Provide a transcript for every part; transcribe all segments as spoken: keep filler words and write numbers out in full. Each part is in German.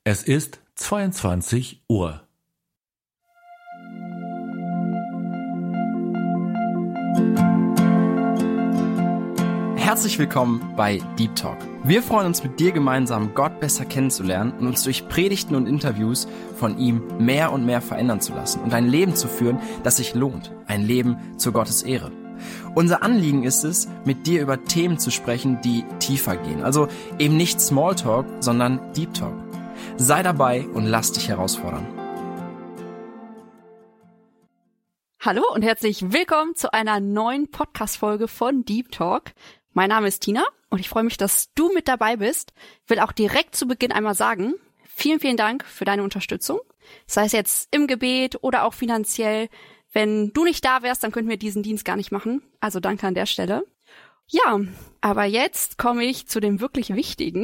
Es ist zweiundzwanzig Uhr. Herzlich willkommen bei Deep Talk. Wir freuen uns, mit dir gemeinsam Gott besser kennenzulernen und uns durch Predigten und Interviews von ihm mehr und mehr verändern zu lassen und ein Leben zu führen, das sich lohnt. Ein Leben zu Gottes Ehre. Unser Anliegen ist es, mit dir über Themen zu sprechen, die tiefer gehen. Also eben nicht Smalltalk, sondern Deep Talk. Sei dabei und lass dich herausfordern. Hallo und herzlich willkommen zu einer neuen Podcast-Folge von Deep Talk. Mein Name ist Tina und ich freue mich, dass du mit dabei bist. Ich will auch direkt zu Beginn einmal sagen, vielen, vielen Dank für deine Unterstützung. Sei es jetzt im Gebet oder auch finanziell. Wenn du nicht da wärst, dann könnten wir diesen Dienst gar nicht machen. Also danke an der Stelle. Ja, aber jetzt komme ich zu dem wirklich Wichtigen.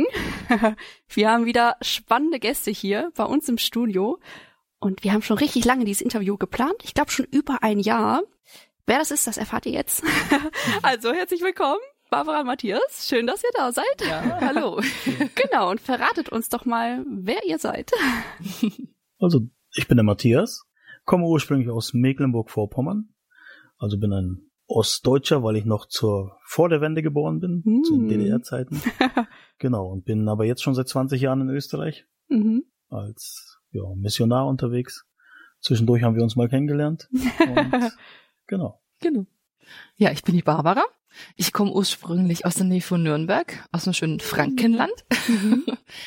Wir haben wieder spannende Gäste hier bei uns im Studio. Und wir haben schon richtig lange dieses Interview geplant. Ich glaube schon über ein Jahr. Wer das ist, das erfahrt ihr jetzt. Also herzlich willkommen, Barbara und Matthias. Schön, dass ihr da seid. Ja, hallo. Genau, und verratet uns doch mal, wer ihr seid. Also, ich bin der Matthias, komme ursprünglich aus Mecklenburg-Vorpommern. Also bin ein Ostdeutscher, weil ich noch zur vor der Wende geboren bin, mm. zu den D D R-Zeiten. Genau, und bin aber jetzt schon seit zwanzig Jahren in Österreich mhm. als ja, Missionar unterwegs. Zwischendurch haben wir uns mal kennengelernt. Und genau. Genau. Ja, ich bin die Barbara. Ich komme ursprünglich aus der Nähe von Nürnberg, aus dem schönen Frankenland. Mhm.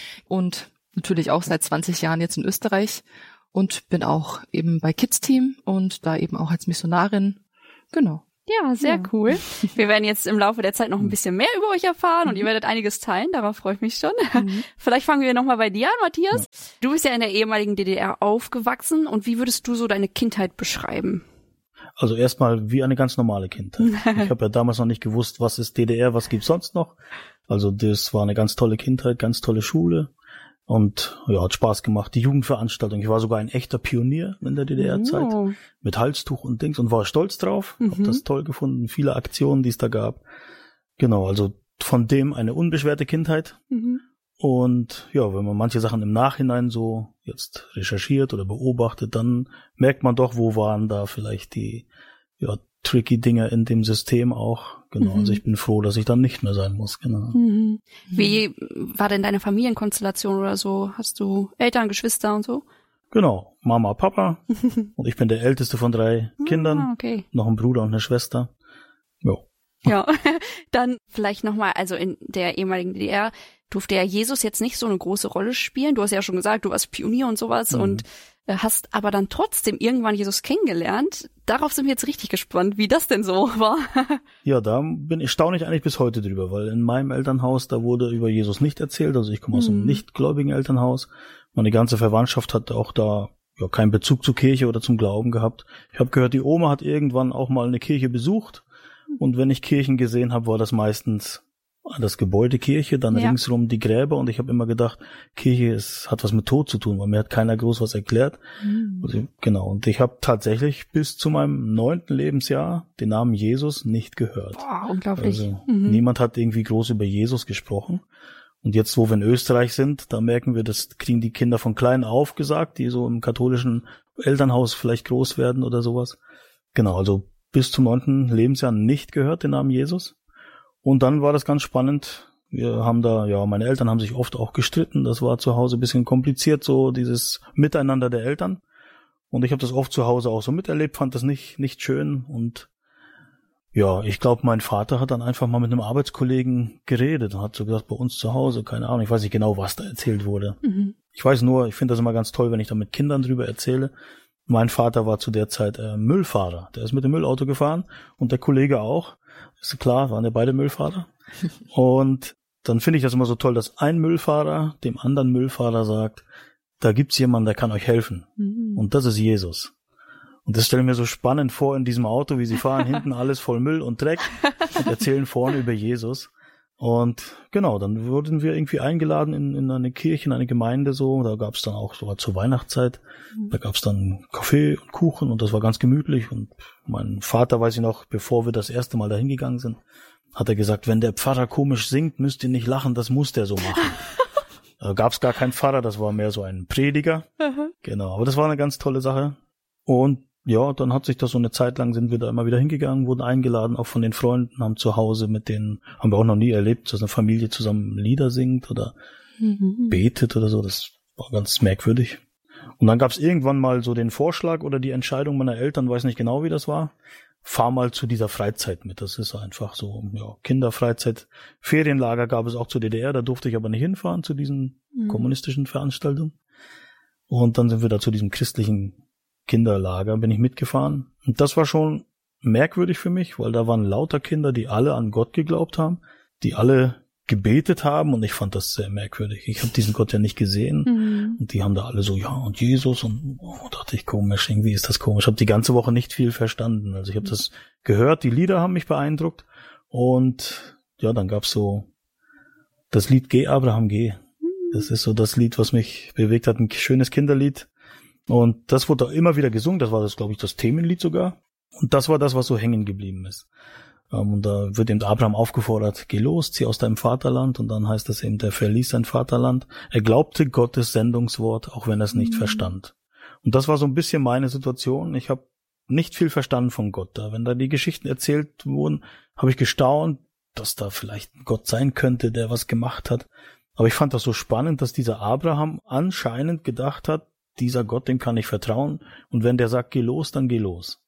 Und natürlich auch seit zwanzig Jahren jetzt in Österreich. Und bin auch eben bei Kids Team und da eben auch als Missionarin. Genau. Ja, sehr ja. cool. Wir werden jetzt im Laufe der Zeit noch ein bisschen mehr über euch erfahren und ihr werdet einiges teilen, darauf freue ich mich schon. Mhm. Vielleicht fangen wir nochmal bei dir an, Matthias. Ja. Du bist ja in der ehemaligen D D R aufgewachsen und wie würdest du so deine Kindheit beschreiben? Also erstmal wie eine ganz normale Kindheit. Ich habe ja damals noch nicht gewusst, was ist D D R, was gibt's sonst noch. Also das war eine ganz tolle Kindheit, ganz tolle Schule. Und ja, hat Spaß gemacht. Die Jugendveranstaltung. Ich war sogar ein echter Pionier in der D D R-Zeit. Oh. Mit Halstuch und Dings und war stolz drauf. Mhm. Hab das toll gefunden. Viele Aktionen, die es da gab. Genau, also von dem eine unbeschwerte Kindheit. Mhm. Und ja, wenn man manche Sachen im Nachhinein so jetzt recherchiert oder beobachtet, dann merkt man doch, wo waren da vielleicht die ja tricky Dinge in dem System auch. Genau, mhm. also ich bin froh, dass ich dann nicht mehr sein muss, genau. Mhm. Wie war denn deine Familienkonstellation oder so? Hast du Eltern, Geschwister und so? Genau, Mama, Papa und ich bin der älteste von drei ah, Kindern, okay. Noch ein Bruder und eine Schwester. Ja. Ja, dann vielleicht nochmal, also in der ehemaligen D D R durfte ja Jesus jetzt nicht so eine große Rolle spielen. Du hast ja schon gesagt, du warst Pionier und sowas mhm. und hast aber dann trotzdem irgendwann Jesus kennengelernt. Darauf sind wir jetzt richtig gespannt, wie das denn so war. Ja, da bin ich staune ich eigentlich bis heute drüber, weil in meinem Elternhaus, da wurde über Jesus nicht erzählt. Also ich komme aus einem mhm. nichtgläubigen Elternhaus. Meine ganze Verwandtschaft hat auch da ja keinen Bezug zur Kirche oder zum Glauben gehabt. Ich habe gehört, die Oma hat irgendwann auch mal eine Kirche besucht. Und wenn ich Kirchen gesehen habe, war das meistens das Gebäude Kirche, dann ja. ringsrum die Gräber und ich habe immer gedacht, Kirche ist, hat was mit Tod zu tun, weil mir hat keiner groß was erklärt. Mhm. Also, genau, und ich habe tatsächlich bis zu meinem neunten Lebensjahr den Namen Jesus nicht gehört. Boah, unglaublich. Also mhm. niemand hat irgendwie groß über Jesus gesprochen. Und jetzt, wo wir in Österreich sind, da merken wir, das kriegen die Kinder von klein auf gesagt, die so im katholischen Elternhaus vielleicht groß werden oder sowas. Genau, also bis zum neunten Lebensjahr nicht gehört, den Namen Jesus. Und dann war das ganz spannend. Wir haben da, ja, meine Eltern haben sich oft auch gestritten. Das war zu Hause ein bisschen kompliziert, so dieses Miteinander der Eltern. Und ich habe das oft zu Hause auch so miterlebt, fand das nicht nicht schön. Und ja, ich glaube, mein Vater hat dann einfach mal mit einem Arbeitskollegen geredet und hat so gesagt, bei uns zu Hause, keine Ahnung, ich weiß nicht genau, was da erzählt wurde. Mhm. Ich weiß nur, ich finde das immer ganz toll, wenn ich da mit Kindern drüber erzähle. Mein Vater war zu der Zeit äh, Müllfahrer. Der ist mit dem Müllauto gefahren und der Kollege auch. Ist klar, waren ja beide Müllfahrer. Und dann finde ich das immer so toll, dass ein Müllfahrer dem anderen Müllfahrer sagt, da gibt's jemanden, der kann euch helfen. Mhm. Und das ist Jesus. Und das stelle ich mir so spannend vor in diesem Auto, wie sie fahren, hinten alles voll Müll und Dreck und erzählen vorne über Jesus. Und genau, dann wurden wir irgendwie eingeladen in, in eine Kirche, in eine Gemeinde so. Da gab's dann auch so zur Weihnachtszeit, da gab's dann Kaffee und Kuchen und das war ganz gemütlich. Und mein Vater, weiß ich noch, bevor wir das erste Mal dahin gegangen sind, hat er gesagt, wenn der Pfarrer komisch singt, müsst ihr nicht lachen, das muss der so machen. Da gab es gar keinen Pfarrer, das war mehr so ein Prediger. Aha. Genau, aber das war eine ganz tolle Sache. Und ja, dann hat sich das so eine Zeit lang, sind wir da immer wieder hingegangen, wurden eingeladen, auch von den Freunden, haben zu Hause mit denen, haben wir auch noch nie erlebt, dass eine Familie zusammen Lieder singt oder Mhm. betet oder so. Das war ganz merkwürdig. Und dann gab es irgendwann mal so den Vorschlag oder die Entscheidung meiner Eltern, weiß nicht genau, wie das war, fahr mal zu dieser Freizeit mit. Das ist einfach so, ja, Kinderfreizeit. Ferienlager gab es auch zur D D R, da durfte ich aber nicht hinfahren zu diesen Mhm. kommunistischen Veranstaltungen. Und dann sind wir da zu diesem christlichen Kinderlager, bin ich mitgefahren. Und das war schon merkwürdig für mich, weil da waren lauter Kinder, die alle an Gott geglaubt haben, die alle gebetet haben, und ich fand das sehr merkwürdig. Ich habe diesen Gott ja nicht gesehen. Mhm. Und die haben da alle so, ja, und Jesus, und oh, dachte ich, komisch, irgendwie ist das komisch. Ich habe die ganze Woche nicht viel verstanden. Also ich habe das gehört, die Lieder haben mich beeindruckt, und ja, dann gab's so das Lied Geh, Abraham, geh. Das ist so das Lied, was mich bewegt hat, ein schönes Kinderlied. Und das wurde immer wieder gesungen, das war das, glaube ich, das Themenlied sogar. Und das war das, was so hängen geblieben ist. Und da wird eben Abraham aufgefordert, geh los, zieh aus deinem Vaterland. Und dann heißt es eben, der verließ sein Vaterland. Er glaubte Gottes Sendungswort, auch wenn er es nicht mhm. verstand. Und das war so ein bisschen meine Situation. Ich habe nicht viel verstanden von Gott da. Wenn da die Geschichten erzählt wurden, habe ich gestaunt, dass da vielleicht ein Gott sein könnte, der was gemacht hat. Aber ich fand das so spannend, dass dieser Abraham anscheinend gedacht hat, dieser Gott, dem kann ich vertrauen. Und wenn der sagt, geh los, dann geh los.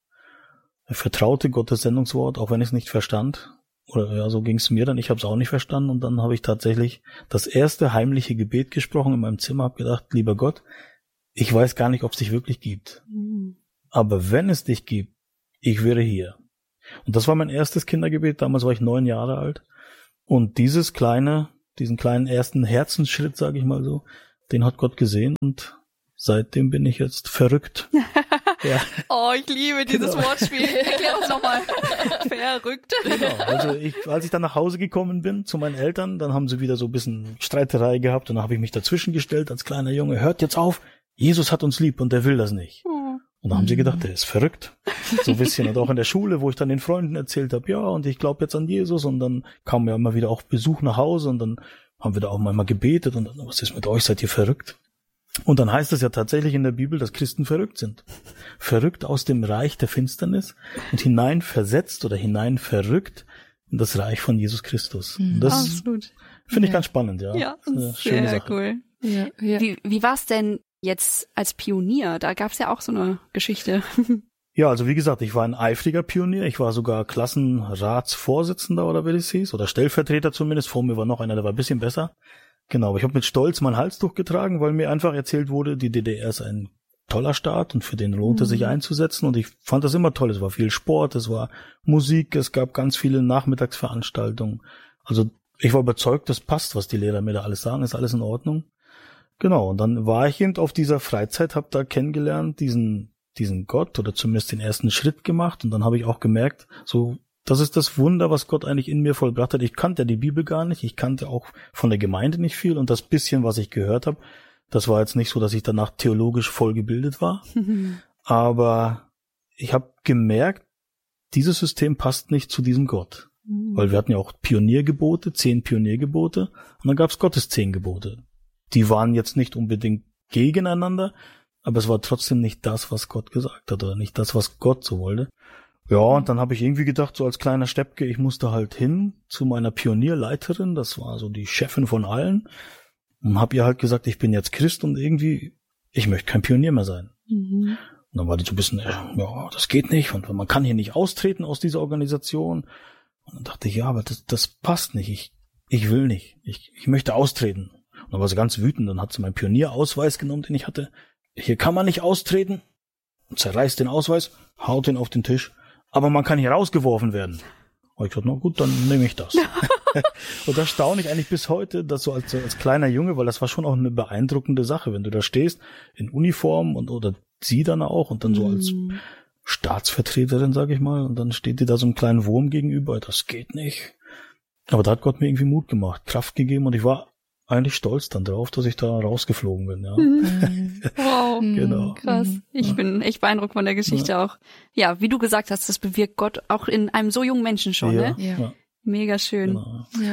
Er vertraute Gottes Sendungswort, auch wenn ich es nicht verstand. Oder ja, so ging es mir dann. Ich habe es auch nicht verstanden. Und dann habe ich tatsächlich das erste heimliche Gebet gesprochen in meinem Zimmer, habe gedacht, lieber Gott, ich weiß gar nicht, ob es dich wirklich gibt. Mhm. Aber wenn es dich gibt, ich wäre hier. Und das war mein erstes Kindergebet. Damals war ich neun Jahre alt. Und dieses kleine, diesen kleinen ersten Herzensschritt, sage ich mal so, den hat Gott gesehen, und seitdem bin ich jetzt verrückt. Ja. Oh, ich liebe dieses Genau. Wortspiel. Erklär uns nochmal. Verrückt. Genau. Also ich, als ich dann nach Hause gekommen bin zu meinen Eltern, dann haben sie wieder so ein bisschen Streiterei gehabt, und dann habe ich mich dazwischen gestellt als kleiner Junge. Hört jetzt auf, Jesus hat uns lieb und der will das nicht. Oh. Und dann haben sie gedacht, der ist verrückt. So ein bisschen. Und auch in der Schule, wo ich dann den Freunden erzählt habe, ja, und ich glaube jetzt an Jesus. Und dann kam ja immer wieder auch Besuch nach Hause, und dann haben wir da auch mal gebetet, und dann, was ist mit euch, seid ihr verrückt? Und dann heißt es ja tatsächlich in der Bibel, dass Christen verrückt sind. Verrückt aus dem Reich der Finsternis und hinein versetzt oder hinein verrückt in das Reich von Jesus Christus. Und das Absolut. finde ich Ja. ganz spannend, ja. Ja, Das ist eine schöne sehr Sache. cool. Ja, ja. Wie, wie war es denn jetzt als Pionier? Da gab es ja auch so eine Geschichte. Ja, also wie gesagt, ich war ein eifriger Pionier. Ich war sogar Klassenratsvorsitzender, oder wie das hieß, oder Stellvertreter zumindest. Vor mir war noch einer, der war ein bisschen besser. Genau, aber ich habe mit Stolz mein Halstuch getragen, weil mir einfach erzählt wurde, die D D R ist ein toller Staat und für den lohnt es sich einzusetzen. Und ich fand das immer toll. Es war viel Sport, es war Musik, es gab ganz viele Nachmittagsveranstaltungen. Also ich war überzeugt, das passt, was die Lehrer mir da alles sagen, ist alles in Ordnung. Genau, und dann war ich eben auf dieser Freizeit, habe da kennengelernt, diesen diesen Gott, oder zumindest den ersten Schritt gemacht. Und dann habe ich auch gemerkt, so, das ist das Wunder, was Gott eigentlich in mir vollbracht hat. Ich kannte ja die Bibel gar nicht, ich kannte auch von der Gemeinde nicht viel, und das bisschen, was ich gehört habe, das war jetzt nicht so, dass ich danach theologisch voll gebildet war. Aber ich habe gemerkt, dieses System passt nicht zu diesem Gott. Weil wir hatten ja auch Pioniergebote, zehn Pioniergebote, und dann gab es Gottes zehn Gebote. Die waren jetzt nicht unbedingt gegeneinander, aber es war trotzdem nicht das, was Gott gesagt hat, oder nicht das, was Gott so wollte. Ja, und dann habe ich irgendwie gedacht, so als kleiner Steppke, ich musste halt hin zu meiner Pionierleiterin, das war so die Chefin von allen, und habe ihr halt gesagt, ich bin jetzt Christ und irgendwie, ich möchte kein Pionier mehr sein. Mhm. Und dann war die so ein bisschen, ja, das geht nicht, und man kann hier nicht austreten aus dieser Organisation. Und dann dachte ich, ja, aber das, das passt nicht, ich, ich will nicht, ich, ich möchte austreten. Und dann war sie ganz wütend, dann hat sie meinen Pionierausweis genommen, den ich hatte. Hier kann man nicht austreten, und zerreißt den Ausweis, haut ihn auf den Tisch, aber man kann hier rausgeworfen werden. Und ich dachte, na gut, dann nehme ich das. Und da staune ich eigentlich bis heute, dass so als, als kleiner Junge, weil das war schon auch eine beeindruckende Sache, wenn du da stehst, in Uniform, und oder sie dann auch, und dann so als Mhm. Staatsvertreterin, sag ich mal, und dann steht dir da so ein kleiner Wurm gegenüber, das geht nicht. Aber da hat Gott mir irgendwie Mut gemacht, Kraft gegeben, und ich war eigentlich stolz dann drauf, dass ich da rausgeflogen bin, ja. Wow. Genau. Krass. Ich bin echt beeindruckt von der Geschichte auch. Ja, wie du gesagt hast, das bewirkt Gott auch in einem so jungen Menschen schon, Ja, ne? Ja. ja, Mega schön. genau. Ja.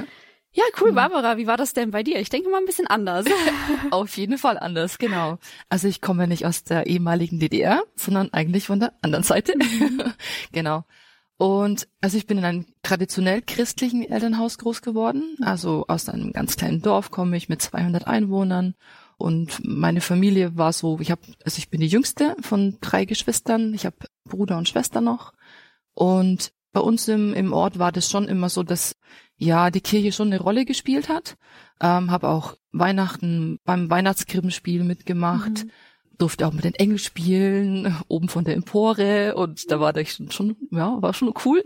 Ja, cool, Barbara, wie war das denn bei dir? Ich denke mal ein bisschen anders. Auf jeden Fall anders, genau. Also ich komme nicht aus der ehemaligen D D R, sondern eigentlich von der anderen Seite. Genau. Und also ich bin in einem traditionell christlichen Elternhaus groß geworden. Also aus einem ganz kleinen Dorf komme ich mit zweihundert Einwohnern. Und meine Familie war so, ich habe, also ich bin die jüngste von drei Geschwistern. Ich habe Bruder und Schwester noch. Und bei uns im, im Ort war das schon immer so, dass ja die Kirche schon eine Rolle gespielt hat. Ähm, habe auch Weihnachten beim Weihnachtskrippenspiel mitgemacht. Mhm. Durfte auch mit den Engeln spielen, oben von der Empore, und da war ich schon, schon ja, war schon cool.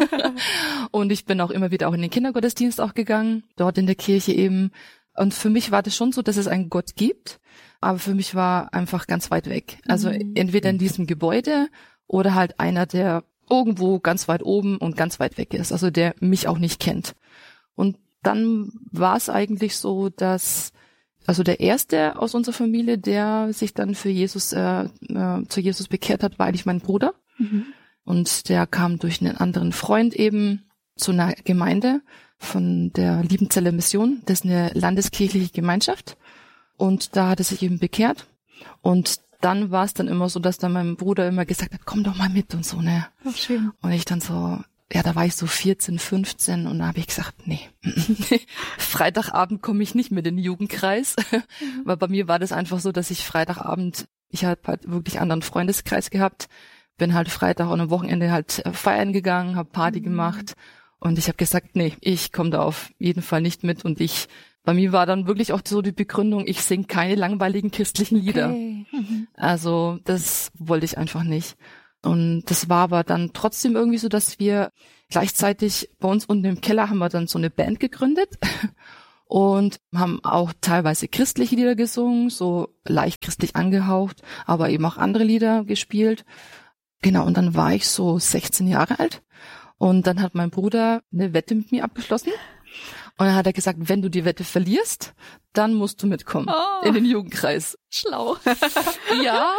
Und ich bin auch immer wieder auch in den Kindergottesdienst auch gegangen, dort in der Kirche eben. Und für mich war das schon so, dass es einen Gott gibt, aber für mich war einfach ganz weit weg. Also mhm. entweder in diesem Gebäude oder halt einer, der irgendwo ganz weit oben und ganz weit weg ist, also der mich auch nicht kennt. Und dann war es eigentlich so, dass also der erste aus unserer Familie, der sich dann für Jesus äh, äh, zu Jesus bekehrt hat, war eigentlich mein Bruder. Mhm. Und der kam durch einen anderen Freund eben zu einer Gemeinde von der Liebenzeller Mission. Das ist eine landeskirchliche Gemeinschaft. Und da hat er sich eben bekehrt. Und dann war es dann immer so, dass dann mein Bruder immer gesagt hat, komm doch mal mit und so, ne? Ach, schön. Und ich dann so, ja, da war ich so vierzehn, fünfzehn, und da habe ich gesagt, nee, Freitagabend komme ich nicht mit in den Jugendkreis, mhm. weil bei mir war das einfach so, dass ich Freitagabend, ich habe halt wirklich einen anderen Freundeskreis gehabt, bin halt Freitag und am Wochenende halt feiern gegangen, habe Party mhm. gemacht, und ich habe gesagt, nee, ich komme da auf jeden Fall nicht mit. Und ich, bei mir war dann wirklich auch so die Begründung, ich singe keine langweiligen christlichen Lieder. Okay. Mhm. Also das wollte ich einfach nicht. Und das war aber dann trotzdem irgendwie so, dass wir gleichzeitig bei uns unten im Keller haben wir dann so eine Band gegründet und haben auch teilweise christliche Lieder gesungen, so leicht christlich angehaucht, aber eben auch andere Lieder gespielt. Genau, und dann war ich so sechzehn Jahre alt, und dann hat mein Bruder eine Wette mit mir abgeschlossen. Und dann hat er gesagt, wenn du die Wette verlierst, dann musst du mitkommen oh, in den Jugendkreis. Schlau. Ja.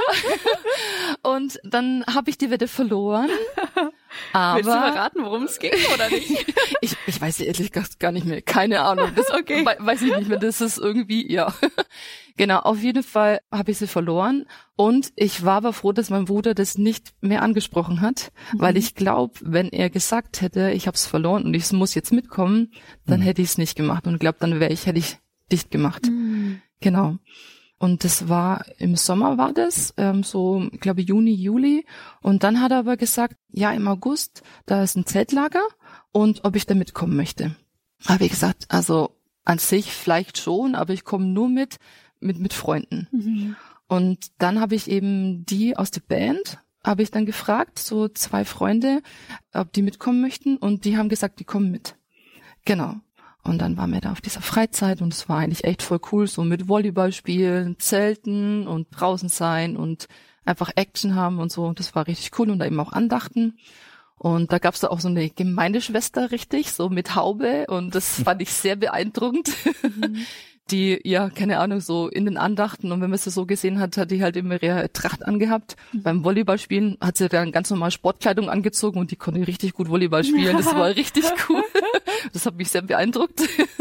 Und dann habe ich die Wette verloren. Aber willst du verraten, worum es ging, oder nicht? ich, ich weiß ehrlich gesagt gar nicht mehr. Keine Ahnung. Das okay. we- weiß ich nicht mehr. Das ist irgendwie, ja. Genau, auf jeden Fall habe ich sie verloren. Und ich war aber froh, dass mein Bruder das nicht mehr angesprochen hat, mhm. weil ich glaube, wenn er gesagt hätte, ich habe es verloren und ich muss jetzt mitkommen, dann mhm. hätte ich es nicht gemacht. Und ich glaube, dann wäre ich, hätte ich dicht gemacht. Mhm. Genau. Und das war, im Sommer war das, ähm, so, ich glaube, Juni, Juli. Und dann hat er aber gesagt, ja, im August, da ist ein Zeltlager, und ob ich da mitkommen möchte. Habe ich gesagt, also an sich vielleicht schon, aber ich komme nur mit, mit, mit Freunden. Mhm. Und dann habe ich eben die aus der Band, habe ich dann gefragt, so zwei Freunde, ob die mitkommen möchten, und die haben gesagt, die kommen mit. Genau. Und dann waren wir da auf dieser Freizeit, und es war eigentlich echt voll cool, so mit Volleyball spielen, Zelten und draußen sein und einfach Action haben und so. Und das war richtig cool, und da eben auch Andachten. Und da gab's da auch so eine Gemeindeschwester, richtig, so mit Haube, und das fand ich sehr beeindruckend. Mhm. Die, ja, keine Ahnung, so in den Andachten, und wenn man sie so gesehen hat, hat die halt immer ihre Tracht angehabt. Mhm. Beim Volleyballspielen hat sie dann ganz normal Sportkleidung angezogen, und die konnte richtig gut Volleyball spielen. Das war richtig cool. Das hat mich sehr beeindruckt.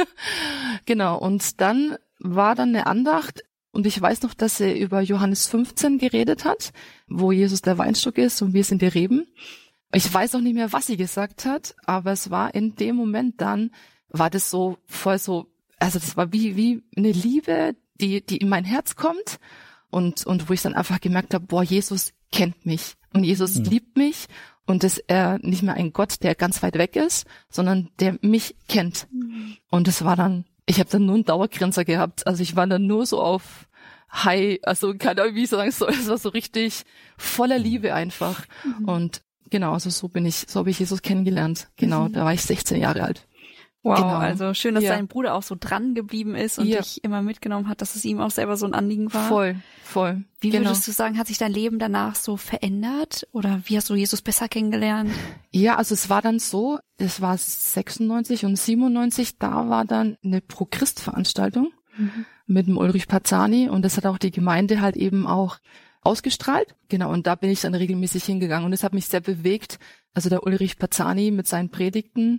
Genau, und dann war dann eine Andacht, und ich weiß noch, dass sie über Johannes fünfzehn geredet hat, wo Jesus der Weinstock ist und wir sind die Reben. Ich weiß auch nicht mehr, was sie gesagt hat, aber es war in dem Moment dann, war das so voll so, also das war wie wie eine Liebe, die die in mein Herz kommt, und und wo ich dann einfach gemerkt habe, boah, Jesus kennt mich, und Jesus mhm. liebt mich, und dass er nicht mehr ein Gott, der ganz weit weg ist, sondern der mich kennt. Mhm. Und das war dann, ich habe dann nur einen Dauergrinser gehabt, also ich war dann nur so auf High, also keine Ahnung, wie ich sagen soll, es war so richtig voller Liebe einfach. Mhm. Und genau, also so bin ich, so habe ich Jesus kennengelernt. Genau, mhm. da war ich sechzehn Jahre alt. Wow, genau. Also schön, dass ja. dein Bruder auch so dran geblieben ist und ja. dich immer mitgenommen hat, dass es ihm auch selber so ein Anliegen war. Voll, voll. Wie genau. würdest du sagen, hat sich dein Leben danach so verändert? Oder wie hast du Jesus besser kennengelernt? Ja, also es war dann so, es war sechsundneunzig und siebenundneunzig, da war dann eine Pro-Christ-Veranstaltung mhm. mit dem Ulrich Parzani, und das hat auch die Gemeinde halt eben auch ausgestrahlt. Genau, und da bin ich dann regelmäßig hingegangen, und es hat mich sehr bewegt. Also der Ulrich Parzani mit seinen Predigten,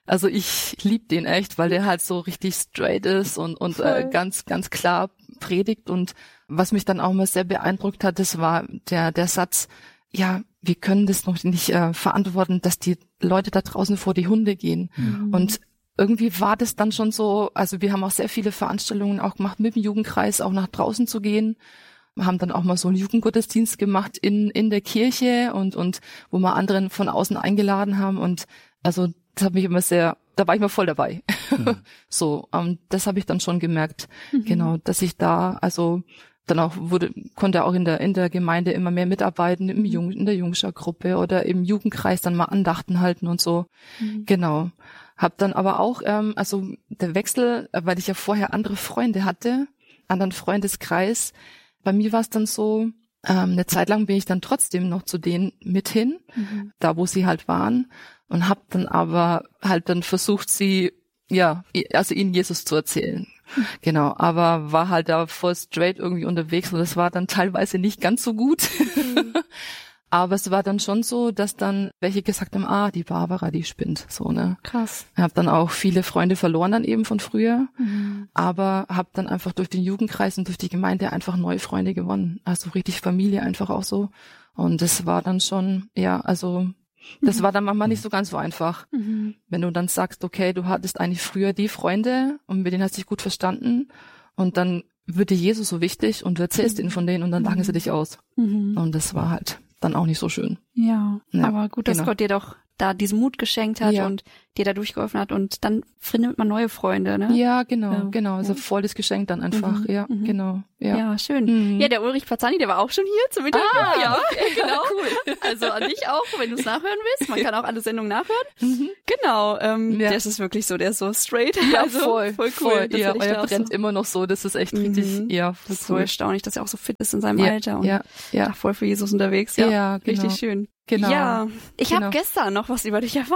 Also ich lieb den echt, weil der halt so richtig straight ist und und äh, ganz ganz klar predigt. Und was mich dann auch mal sehr beeindruckt hat, das war der der Satz, ja, wir können das noch nicht äh, verantworten, dass die Leute da draußen vor die Hunde gehen. Mhm. Und irgendwie war das dann schon so, also wir haben auch sehr viele Veranstaltungen auch gemacht mit dem Jugendkreis, auch nach draußen zu gehen. Wir haben dann auch mal so einen Jugendgottesdienst gemacht in in der Kirche und und wo wir anderen von außen eingeladen haben. Und also das hat mich immer sehr, da war ich mal voll dabei. Mhm. So, um, das habe ich dann schon gemerkt, mhm. genau, dass ich da, also dann auch wurde, konnte auch in der in der Gemeinde immer mehr mitarbeiten, im Jung, in der Jungscher-Gruppe oder im Jugendkreis dann mal Andachten halten und so. Mhm. Genau. Hab dann aber auch, ähm, also der Wechsel, weil ich ja vorher andere Freunde hatte, anderen Freundeskreis, bei mir war es dann so, ähm, eine Zeit lang bin ich dann trotzdem noch zu denen mit hin, mhm. da wo sie halt waren, und hab dann aber halt dann versucht, sie, ja, also ihnen Jesus zu erzählen. Mhm. Genau, aber war halt da voll straight irgendwie unterwegs und das war dann teilweise nicht ganz so gut. Mhm. Aber es war dann schon so, dass dann welche gesagt haben, ah, die Barbara, die spinnt, so, ne. Krass. Ich habe dann auch viele Freunde verloren dann eben von früher, mhm. aber habe dann einfach durch den Jugendkreis und durch die Gemeinde einfach neue Freunde gewonnen. Also richtig Familie einfach auch so. Und das war dann schon, ja, also das mhm. war dann manchmal nicht so ganz so einfach. Mhm. Wenn du dann sagst, okay, du hattest eigentlich früher die Freunde und mit denen hast du dich gut verstanden und dann wird dir Jesus so wichtig und du erzählst mhm. ihnen von denen und dann lachen mhm. sie dich aus. Mhm. Und das war halt dann auch nicht so schön. Ja, ja, aber gut, dass genau. Gott dir doch da diesen Mut geschenkt hat ja. und dir da durchgeholfen hat und dann findet man neue Freunde, ne? Ja, genau, ja. genau, also ja. volles Geschenk dann einfach, mhm. ja, mhm. genau. Ja, ja schön. Mhm. Ja, der Ulrich Pazzani, der war auch schon hier zum Interview, ah, ja, okay, genau. Cool. Also an dich auch, wenn du es nachhören willst, man kann auch alle Sendungen nachhören. Mhm. Genau, ähm, ja. das ist wirklich so, der ist so straight, ja, also voll, voll cool. Voll, ja, er brennt so. immer noch so, das ist echt richtig, mhm. ja, das ist cool. so erstaunlich, dass er auch so fit ist in seinem ja, Alter und ja, ja. da voll für Jesus unterwegs, ja, ja genau. richtig schön. Genau. Ja, ich genau. habe gestern noch was über dich erfahren.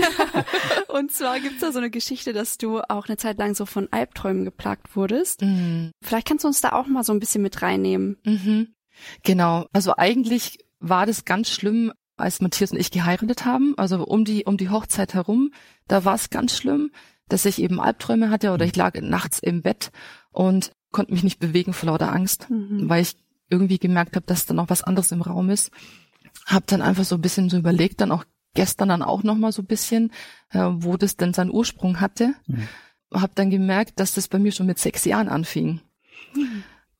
Und zwar gibt's da so eine Geschichte, dass du auch eine Zeit lang so von Albträumen geplagt wurdest. Mhm. Vielleicht kannst du uns da auch mal so ein bisschen mit reinnehmen. Mhm. Genau, also eigentlich war das ganz schlimm, als Matthias und ich geheiratet haben, also um die um die Hochzeit herum, da war es ganz schlimm, dass ich eben Albträume hatte oder ich lag nachts im Bett und konnte mich nicht bewegen vor lauter Angst, mhm. weil ich irgendwie gemerkt habe, dass da noch was anderes im Raum ist. Hab dann einfach so ein bisschen so überlegt, dann auch gestern dann auch noch mal so ein bisschen, äh, wo das denn seinen Ursprung hatte. Mhm. Hab dann gemerkt, dass das bei mir schon mit sechs Jahren anfing. Mhm.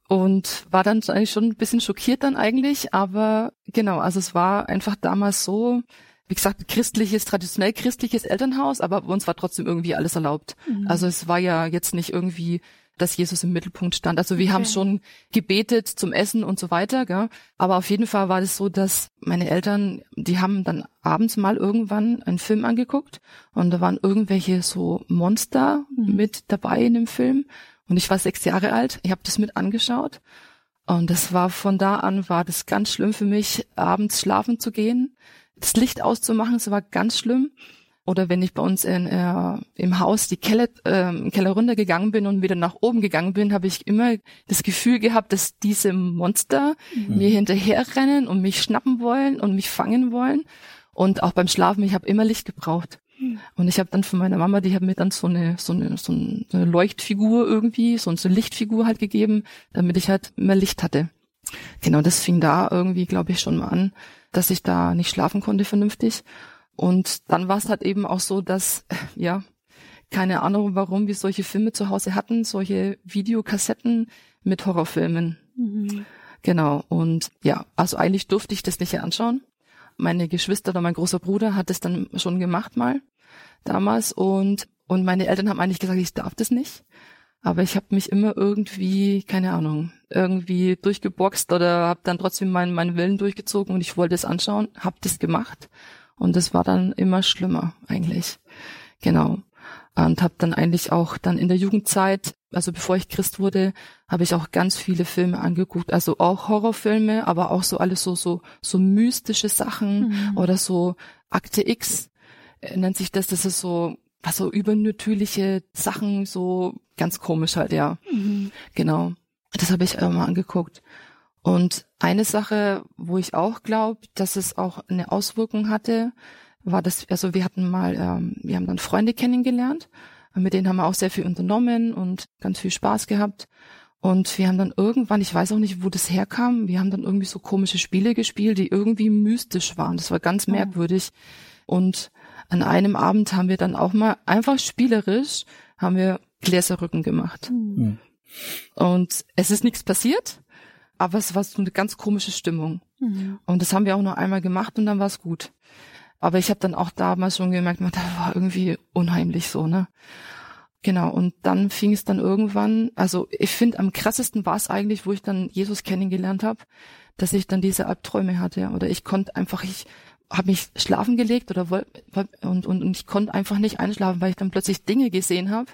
Und war dann eigentlich schon ein bisschen schockiert dann eigentlich, aber genau, also es war einfach damals so, wie gesagt, christliches, traditionell christliches Elternhaus, aber bei uns war trotzdem irgendwie alles erlaubt. Mhm. Also es war ja jetzt nicht irgendwie, dass Jesus im Mittelpunkt stand. Also wir okay. haben schon gebetet zum Essen und so weiter, gell? Aber auf jeden Fall war das so, dass meine Eltern, die haben dann abends mal irgendwann einen Film angeguckt und da waren irgendwelche so Monster mhm. mit dabei in dem Film und ich war sechs Jahre alt, ich habe das mit angeschaut und das war von da an, war das ganz schlimm für mich, abends schlafen zu gehen, das Licht auszumachen, das war ganz schlimm. Oder wenn ich bei uns in, äh, im Haus die Keller, äh, im Keller runtergegangen bin und wieder nach oben gegangen bin, habe ich immer das Gefühl gehabt, dass diese Monster mhm. mir hinterherrennen und mich schnappen wollen und mich fangen wollen. Und auch beim Schlafen, ich habe immer Licht gebraucht. Mhm. Und ich habe dann von meiner Mama, die hat mir dann so eine so eine so eine Leuchtfigur irgendwie, so eine Lichtfigur halt gegeben, damit ich halt mehr Licht hatte. Genau, das fing da irgendwie, glaube ich, schon mal an, dass ich da nicht schlafen konnte vernünftig. Und dann war es halt eben auch so, dass, ja, keine Ahnung, warum wir solche Filme zu Hause hatten, solche Videokassetten mit Horrorfilmen. Mhm. Genau, und ja, also eigentlich durfte ich das nicht anschauen. Meine Geschwister oder mein großer Bruder hat es dann schon gemacht mal, damals. Und und meine Eltern haben eigentlich gesagt, ich darf das nicht. Aber ich habe mich immer irgendwie, keine Ahnung, irgendwie durchgeboxt oder habe dann trotzdem meinen meinen Willen durchgezogen und ich wollte es anschauen, habe das gemacht. Und es war dann immer schlimmer eigentlich, genau. Und habe dann eigentlich auch dann in der Jugendzeit, also bevor ich Christ wurde, habe ich auch ganz viele Filme angeguckt, also auch Horrorfilme, aber auch so alles so so so mystische Sachen mhm. oder so Akte X äh, nennt sich das. Das ist so was so übernatürliche Sachen, so ganz komisch halt, ja. Mhm. Genau. Das habe ich immer angeguckt. Und eine Sache, wo ich auch glaube, dass es auch eine Auswirkung hatte, war das, also wir hatten mal, ähm, wir haben dann Freunde kennengelernt, mit denen haben wir auch sehr viel unternommen und ganz viel Spaß gehabt. Und wir haben dann irgendwann, ich weiß auch nicht, wo das herkam, wir haben dann irgendwie so komische Spiele gespielt, die irgendwie mystisch waren. Das war ganz merkwürdig. Und an einem Abend haben wir dann auch mal einfach spielerisch, haben wir Gläserrücken gemacht. Mhm. Und es ist nichts passiert, aber es war so eine ganz komische Stimmung. Mhm. Und das haben wir auch noch einmal gemacht und dann war es gut. Aber ich habe dann auch damals schon gemerkt, das war irgendwie unheimlich so, ne? Genau, und dann fing es dann irgendwann, also ich finde, am krassesten war es eigentlich, wo ich dann Jesus kennengelernt habe, dass ich dann diese Albträume hatte. Oder ich konnte einfach, ich habe mich schlafen gelegt oder wollte und, und, und ich konnte einfach nicht einschlafen, weil ich dann plötzlich Dinge gesehen habe,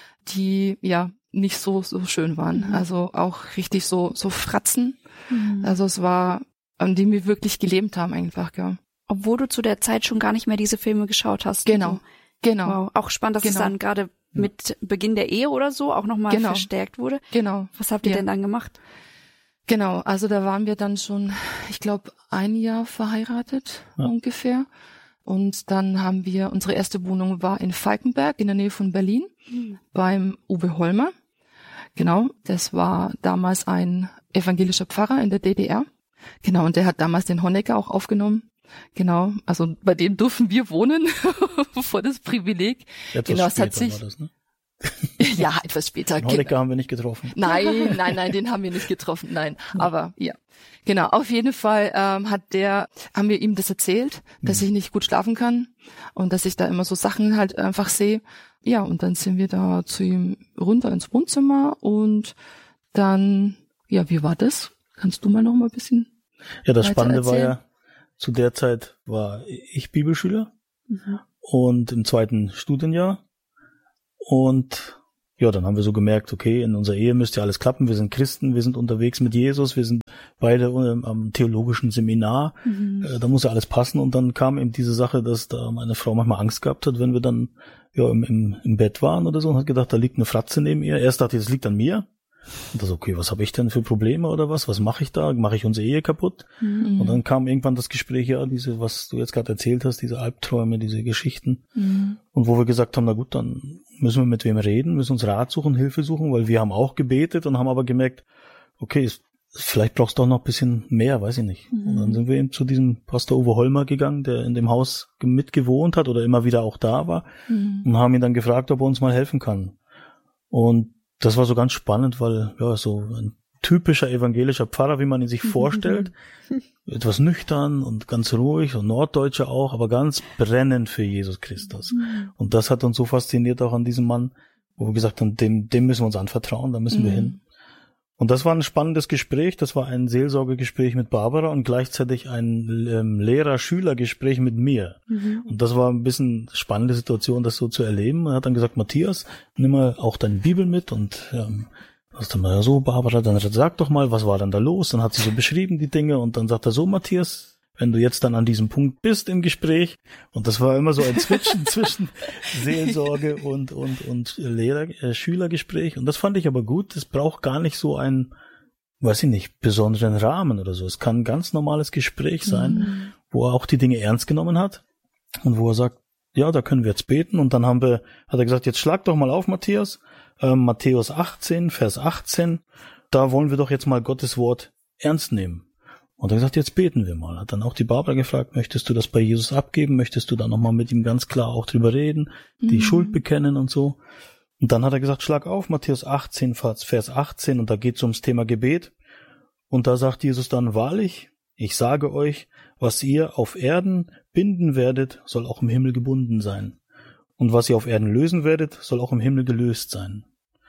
die ja nicht so so schön waren. Mhm. Also auch richtig so so Fratzen. Mhm. Also es war, an die wir wirklich gelebt haben einfach, ja. Obwohl du zu der Zeit schon gar nicht mehr diese Filme geschaut hast. Genau, so. genau. Wow. Auch spannend, dass genau. es dann gerade mit Beginn der Ehe oder so auch nochmal genau. verstärkt wurde. Genau. Was habt ihr ja. denn dann gemacht? Genau, also da waren wir dann schon, ich glaube, ein Jahr verheiratet ja. ungefähr. Und dann haben wir, unsere erste Wohnung war in Falkenberg in der Nähe von Berlin mhm. beim Uwe Holmer. Genau, das war damals ein evangelischer Pfarrer in der D D R. Genau, und der hat damals den Honecker auch aufgenommen. Genau, also bei dem durften wir wohnen, vor das Privileg. Etwas genau, es hat später sich, war das, ne? Ja, etwas später. Den Honecker genau. haben wir nicht getroffen. Nein, nein, nein, den haben wir nicht getroffen, nein. Aber ja, genau. Auf jeden Fall ähm, hat der, haben wir ihm das erzählt, dass mhm. ich nicht gut schlafen kann und dass ich da immer so Sachen halt einfach sehe. Ja, und dann sind wir da zu ihm runter ins Wohnzimmer und dann, ja, wie war das? Kannst du mal noch mal ein bisschen? Ja, das Spannende war ja, zu der Zeit war ich Bibelschüler mhm. und im zweiten Studienjahr. Und ja, dann haben wir so gemerkt, okay, in unserer Ehe müsste ja alles klappen. Wir sind Christen, wir sind unterwegs mit Jesus, wir sind beide am theologischen Seminar. Mhm. Äh, da muss ja alles passen. Und dann kam eben diese Sache, dass da meine Frau manchmal Angst gehabt hat, wenn wir dann ja im, im, im Bett waren oder so und hat gedacht, da liegt eine Fratze neben ihr. Erst dachte ich, das liegt an mir. Und das, okay, was habe ich denn für Probleme oder was? Was mache ich da? Mache ich unsere Ehe kaputt? Mhm. Und dann kam irgendwann das Gespräch, ja, diese, was du jetzt gerade erzählt hast, diese Albträume, diese Geschichten. Mhm. Und wo wir gesagt haben, na gut, dann müssen wir mit wem reden, müssen uns Rat suchen, Hilfe suchen, weil wir haben auch gebetet und haben aber gemerkt, okay, vielleicht brauchst du doch noch ein bisschen mehr, weiß ich nicht. Mhm. Und dann sind wir eben zu diesem Pastor Uwe Holmer gegangen, der in dem Haus mitgewohnt hat oder immer wieder auch da war mhm. und haben ihn dann gefragt, ob er uns mal helfen kann. Und das war so ganz spannend, weil ja so ein typischer evangelischer Pfarrer, wie man ihn sich vorstellt, etwas nüchtern und ganz ruhig und Norddeutscher auch, aber ganz brennend für Jesus Christus. Und das hat uns so fasziniert auch an diesem Mann, wo wir gesagt haben, dem, dem müssen wir uns anvertrauen, da müssen wir hin. Und das war ein spannendes Gespräch, das war ein Seelsorgegespräch mit Barbara und gleichzeitig ein ähm, Lehrer-Schüler-Gespräch mit mir. Mhm. Und das war ein bisschen spannende Situation, das so zu erleben. Er hat dann gesagt, Matthias, nimm mal auch deine Bibel mit und ähm, was dann mal so, Barbara, dann sag doch mal, was war denn da los? Dann hat sie so beschrieben die Dinge und dann sagt er so, Matthias, wenn du jetzt dann an diesem Punkt bist im Gespräch, und das war immer so ein Zwischen zwischen Seelsorge und und und Lehrer äh, Schülergespräch, und das fand ich aber gut. Es braucht gar nicht so einen, weiß ich nicht, besonderen Rahmen oder so. Es kann ein ganz normales Gespräch sein, mhm. wo er auch die Dinge ernst genommen hat und wo er sagt, ja, da können wir jetzt beten. Und dann haben wir, hat er gesagt, jetzt schlag doch mal auf, Matthias, äh, Matthäus achtzehn, Vers achtzehn, da wollen wir doch jetzt mal Gottes Wort ernst nehmen. Und er hat gesagt, jetzt beten wir mal. Hat dann auch die Barbara gefragt, möchtest du das bei Jesus abgeben? Möchtest du da nochmal mit ihm ganz klar auch drüber reden, die mhm. Schuld bekennen und so? Und dann hat er gesagt, schlag auf, Matthäus achtzehn, Vers achtzehn, und da geht es ums Thema Gebet. Und da sagt Jesus dann, wahrlich, ich sage euch, was ihr auf Erden binden werdet, soll auch im Himmel gebunden sein. Und was ihr auf Erden lösen werdet, soll auch im Himmel gelöst sein.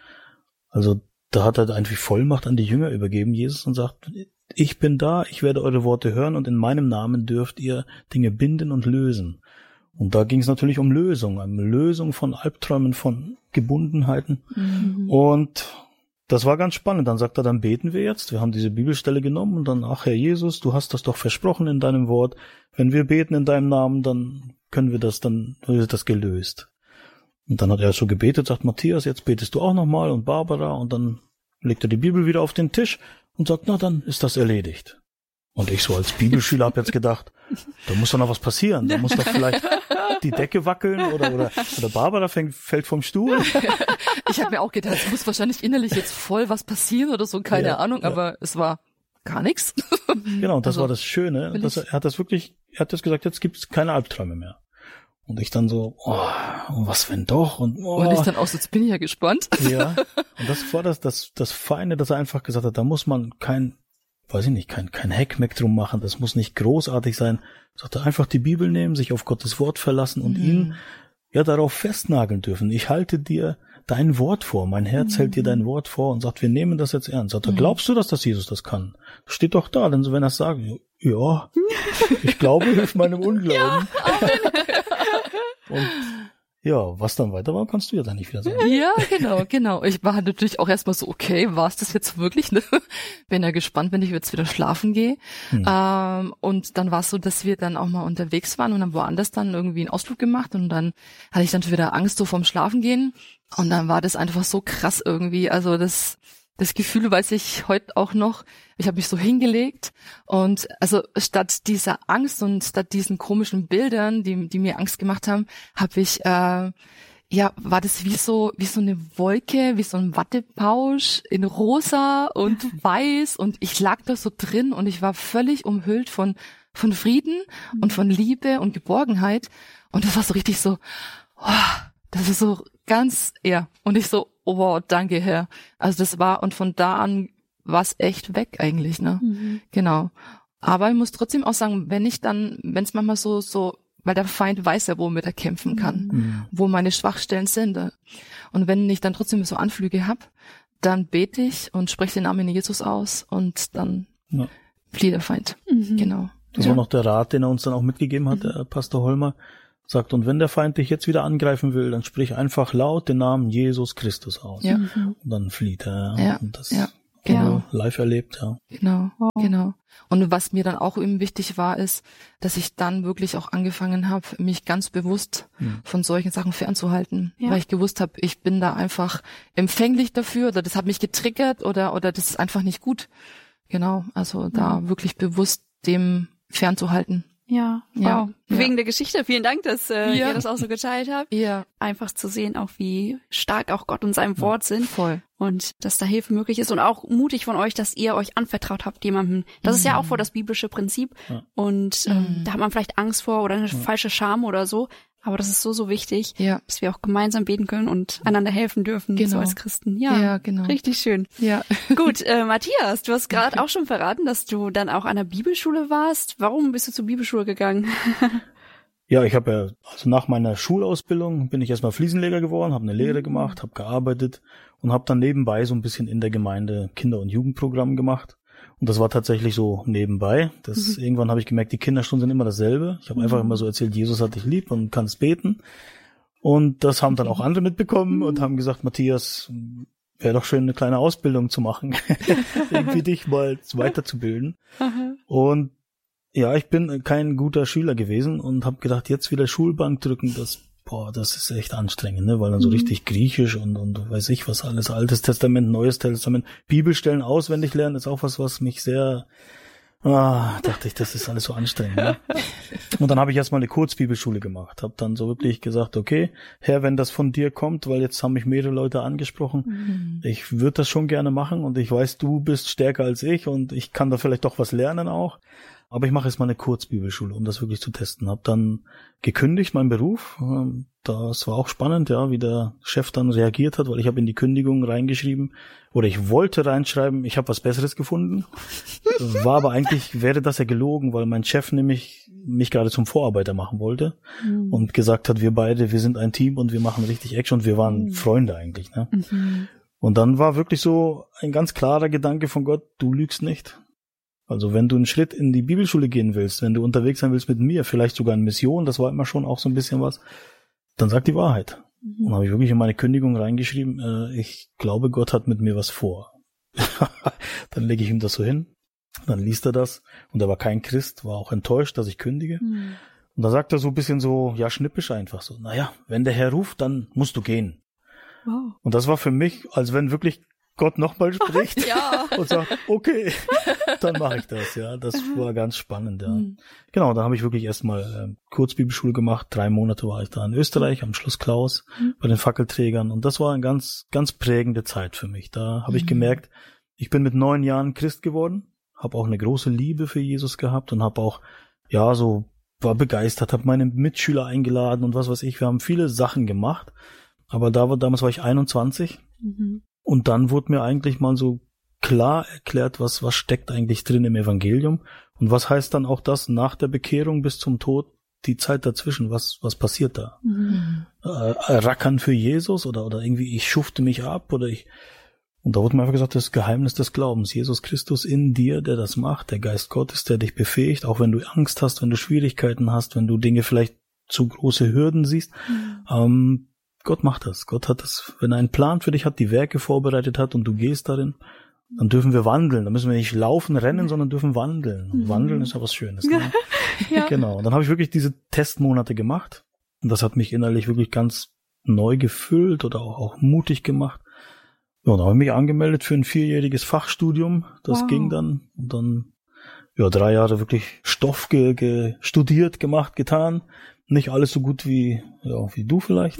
Also da hat er einfach Vollmacht an die Jünger übergeben, Jesus, und sagt, ich bin da, ich werde eure Worte hören und in meinem Namen dürft ihr Dinge binden und lösen. Und da ging es natürlich um Lösung, eine Lösung von Albträumen, von Gebundenheiten. Mhm. Und das war ganz spannend. Dann sagt er, dann beten wir jetzt. Wir haben diese Bibelstelle genommen und dann, ach Herr Jesus, du hast das doch versprochen in deinem Wort. Wenn wir beten in deinem Namen, dann können wir das, dann wird das gelöst. Und dann hat er so gebetet, sagt Matthias, jetzt betest du auch nochmal und Barbara, und dann legt er die Bibel wieder auf den Tisch und sagt, na, dann ist das erledigt. Und ich so als Bibelschüler habe jetzt gedacht, da muss doch noch was passieren. Da muss doch vielleicht die Decke wackeln oder oder, oder Barbara fängt, fällt vom Stuhl. Ich habe mir auch gedacht, es muss wahrscheinlich innerlich jetzt voll was passieren oder so, keine Ja, Ahnung, ja. aber es war gar nichts. Genau, und das Also, war das Schöne. Dass er, er hat das wirklich, er hat das gesagt, jetzt gibt's keine Albträume mehr. Und ich dann so, oh, was wenn doch? Und, oh. Und ich dann auch so, jetzt bin ich ja gespannt. Ja, und das war das, das, das Feine, dass er einfach gesagt hat, da muss man kein, weiß ich nicht, kein, kein Heckmeck drum machen, das muss nicht großartig sein. Er sagte, einfach die Bibel nehmen, sich auf Gottes Wort verlassen und mhm. ihn ja darauf festnageln dürfen. Ich halte dir dein Wort vor, mein Herz mhm. hält dir dein Wort vor und sagt, wir nehmen das jetzt ernst. Sagt er, mhm. glaubst du, dass das Jesus das kann? Steht doch da, denn so wenn er es sagt, ja, ich glaube, hilft meinem Unglauben. Und ja, was dann weiter war, kannst du ja dann nicht wieder sagen. Ja, genau, genau. Ich war natürlich auch erstmal so, okay, war es das jetzt wirklich? Ne? Bin ja gespannt, wenn ich jetzt wieder schlafen gehe. Hm. Ähm, und dann war es so, dass wir dann auch mal unterwegs waren und haben woanders dann irgendwie einen Ausflug gemacht und dann hatte ich dann schon wieder Angst so vorm Schlafengehen. Und dann war das einfach so krass irgendwie. Also das Das Gefühl weiß ich heute auch noch. Ich habe mich so hingelegt und also statt dieser Angst und statt diesen komischen Bildern, die die mir Angst gemacht haben, habe ich äh, ja war das wie so wie so eine Wolke, wie so ein Wattepausch in rosa und weiß und ich lag da so drin und ich war völlig umhüllt von von Frieden und von Liebe und Geborgenheit und das war so richtig so, oh, das ist so ganz ja und ich so, oh wow, danke Herr. Also das war, und von da an war es echt weg eigentlich, ne? Mhm. Genau. Aber ich muss trotzdem auch sagen, wenn ich dann, wenn es manchmal so, so, weil der Feind weiß ja, womit er kämpfen kann, mhm. wo meine Schwachstellen sind. Und wenn ich dann trotzdem so Anflüge habe, dann bete ich und spreche den Namen Jesus aus und dann ja. flieht der Feind. Mhm. Genau. Das ja. war noch der Rat, den er uns dann auch mitgegeben hat, mhm. der Pastor Holmer. Sagt, und wenn der Feind dich jetzt wieder angreifen will, dann sprich einfach laut den Namen Jesus Christus aus. Ja. Und dann flieht er. Ja. Und das ja. Genau. live erlebt, ja. Genau, wow. genau. Und was mir dann auch eben wichtig war, ist, dass ich dann wirklich auch angefangen habe, mich ganz bewusst hm. von solchen Sachen fernzuhalten. Ja. Weil ich gewusst habe, ich bin da einfach empfänglich dafür oder das hat mich getriggert oder oder das ist einfach nicht gut. Genau, also da mhm. wirklich bewusst dem fernzuhalten. Ja, wow. Ja, Bewegende ja. Geschichte. Vielen Dank, dass äh, ja. ihr das auch so geteilt habt. Ja. Einfach zu sehen, auch wie stark auch Gott und sein Wort sind. Voll. Und dass da Hilfe möglich ist. Und auch mutig von euch, dass ihr euch anvertraut habt jemandem. Das mhm. ist ja auch voll das biblische Prinzip. Ja. Und ähm, mhm. da hat man vielleicht Angst vor oder eine ja. falsche Scham oder so. Aber das ist so, so wichtig, ja. dass wir auch gemeinsam beten können und einander helfen dürfen, genau. so als Christen. Ja, ja genau. Richtig schön. Ja. Gut, äh, Matthias, du hast gerade okay. auch schon verraten, dass du dann auch an der Bibelschule warst. Warum bist du zur Bibelschule gegangen? Ja, ich habe ja, also nach meiner Schulausbildung bin ich erstmal Fliesenleger geworden, habe eine Lehre gemacht, habe gearbeitet und habe dann nebenbei so ein bisschen in der Gemeinde Kinder- und Jugendprogramm gemacht. Und das war tatsächlich so nebenbei. Das mhm. Irgendwann habe ich gemerkt, die Kinderstunden sind immer dasselbe. Ich habe mhm. einfach immer so erzählt, Jesus hat dich lieb und kannst beten. Und das haben dann auch andere mitbekommen mhm. und haben gesagt, Matthias, wäre doch schön, eine kleine Ausbildung zu machen. Irgendwie dich mal weiterzubilden. Mhm. Und ja, ich bin kein guter Schüler gewesen und habe gedacht, jetzt wieder Schulbank drücken, das boah, das ist echt anstrengend, ne, weil dann so mhm. richtig Griechisch und und weiß ich was alles, Altes Testament, Neues Testament, Bibelstellen auswendig lernen, ist auch was, was mich sehr ah, dachte ich, das ist alles so anstrengend, ne? Und dann habe ich erstmal eine Kurzbibelschule gemacht, habe dann so wirklich gesagt, okay, Herr, wenn das von dir kommt, weil jetzt haben mich mehrere Leute angesprochen, mhm. ich würde das schon gerne machen und ich weiß, du bist stärker als ich und ich kann da vielleicht doch was lernen auch. Aber ich mache jetzt mal eine Kurzbibelschule, um das wirklich zu testen. Hab dann gekündigt, meinen Beruf. Das war auch spannend, ja, wie der Chef dann reagiert hat, weil ich habe in die Kündigung reingeschrieben, oder ich wollte reinschreiben, ich habe was Besseres gefunden. War aber eigentlich, wäre das ja gelogen, weil mein Chef nämlich mich gerade zum Vorarbeiter machen wollte mhm. und gesagt hat, wir beide, wir sind ein Team und wir machen richtig Action und wir waren mhm. Freunde eigentlich, ne? Mhm. Und dann war wirklich so ein ganz klarer Gedanke von Gott, du lügst nicht. Also wenn du einen Schritt in die Bibelschule gehen willst, wenn du unterwegs sein willst mit mir, vielleicht sogar in Mission, das war immer schon auch so ein bisschen was, dann sag die Wahrheit. Mhm. Und habe ich wirklich in meine Kündigung reingeschrieben, äh, ich glaube, Gott hat mit mir was vor. Dann lege ich ihm das so hin, dann liest er das und er war kein Christ, war auch enttäuscht, dass ich kündige. Mhm. Und da sagt er so ein bisschen so, ja, schnippisch einfach so, naja, wenn der Herr ruft, dann musst du gehen. Wow. Und das war für mich, als wenn wirklich Gott nochmal spricht Ja. und sagt, okay, dann mache ich das, ja. Das war ganz spannend, ja. Mhm. Genau, dann habe ich wirklich erstmal äh, Kurzbibelschule gemacht. Drei Monate war ich da in Österreich am Schloss Klaus mhm. bei den Fackelträgern und das war eine ganz, ganz prägende Zeit für mich. Da habe mhm. ich gemerkt, ich bin mit neun Jahren Christ geworden, habe auch eine große Liebe für Jesus gehabt und habe auch, ja, so war begeistert, habe meine Mitschüler eingeladen und was weiß ich. Wir haben viele Sachen gemacht, aber da war, damals war ich einundzwanzig mhm. und dann wurde mir eigentlich mal so klar erklärt, was was steckt eigentlich drin im Evangelium und was heißt dann auch das nach der Bekehrung bis zum Tod, die Zeit dazwischen, was was passiert da? Mhm. Äh, rackern für Jesus oder oder irgendwie ich schufte mich ab oder ich und da wurde mir einfach gesagt, das Geheimnis des Glaubens, Jesus Christus in dir, der das macht, der Geist Gottes, der dich befähigt, auch wenn du Angst hast, wenn du Schwierigkeiten hast, wenn du Dinge vielleicht zu große Hürden siehst. Mhm. Ähm, Gott macht das. Gott hat das, wenn er einen Plan für dich hat, die Werke vorbereitet hat und du gehst darin, dann dürfen wir wandeln. Dann müssen wir nicht laufen, rennen, sondern dürfen wandeln. Und wandeln ist ja was Schönes. Ne? Ja. Genau. Und dann habe ich wirklich diese Testmonate gemacht und das hat mich innerlich wirklich ganz neu gefüllt oder auch, auch mutig gemacht. Ja, da habe ich mich angemeldet für ein vierjähriges Fachstudium. Das wow. ging dann. Und dann, ja, drei Jahre wirklich Stoff ge, ge, studiert, gemacht, getan. Nicht alles so gut wie, ja, wie du vielleicht.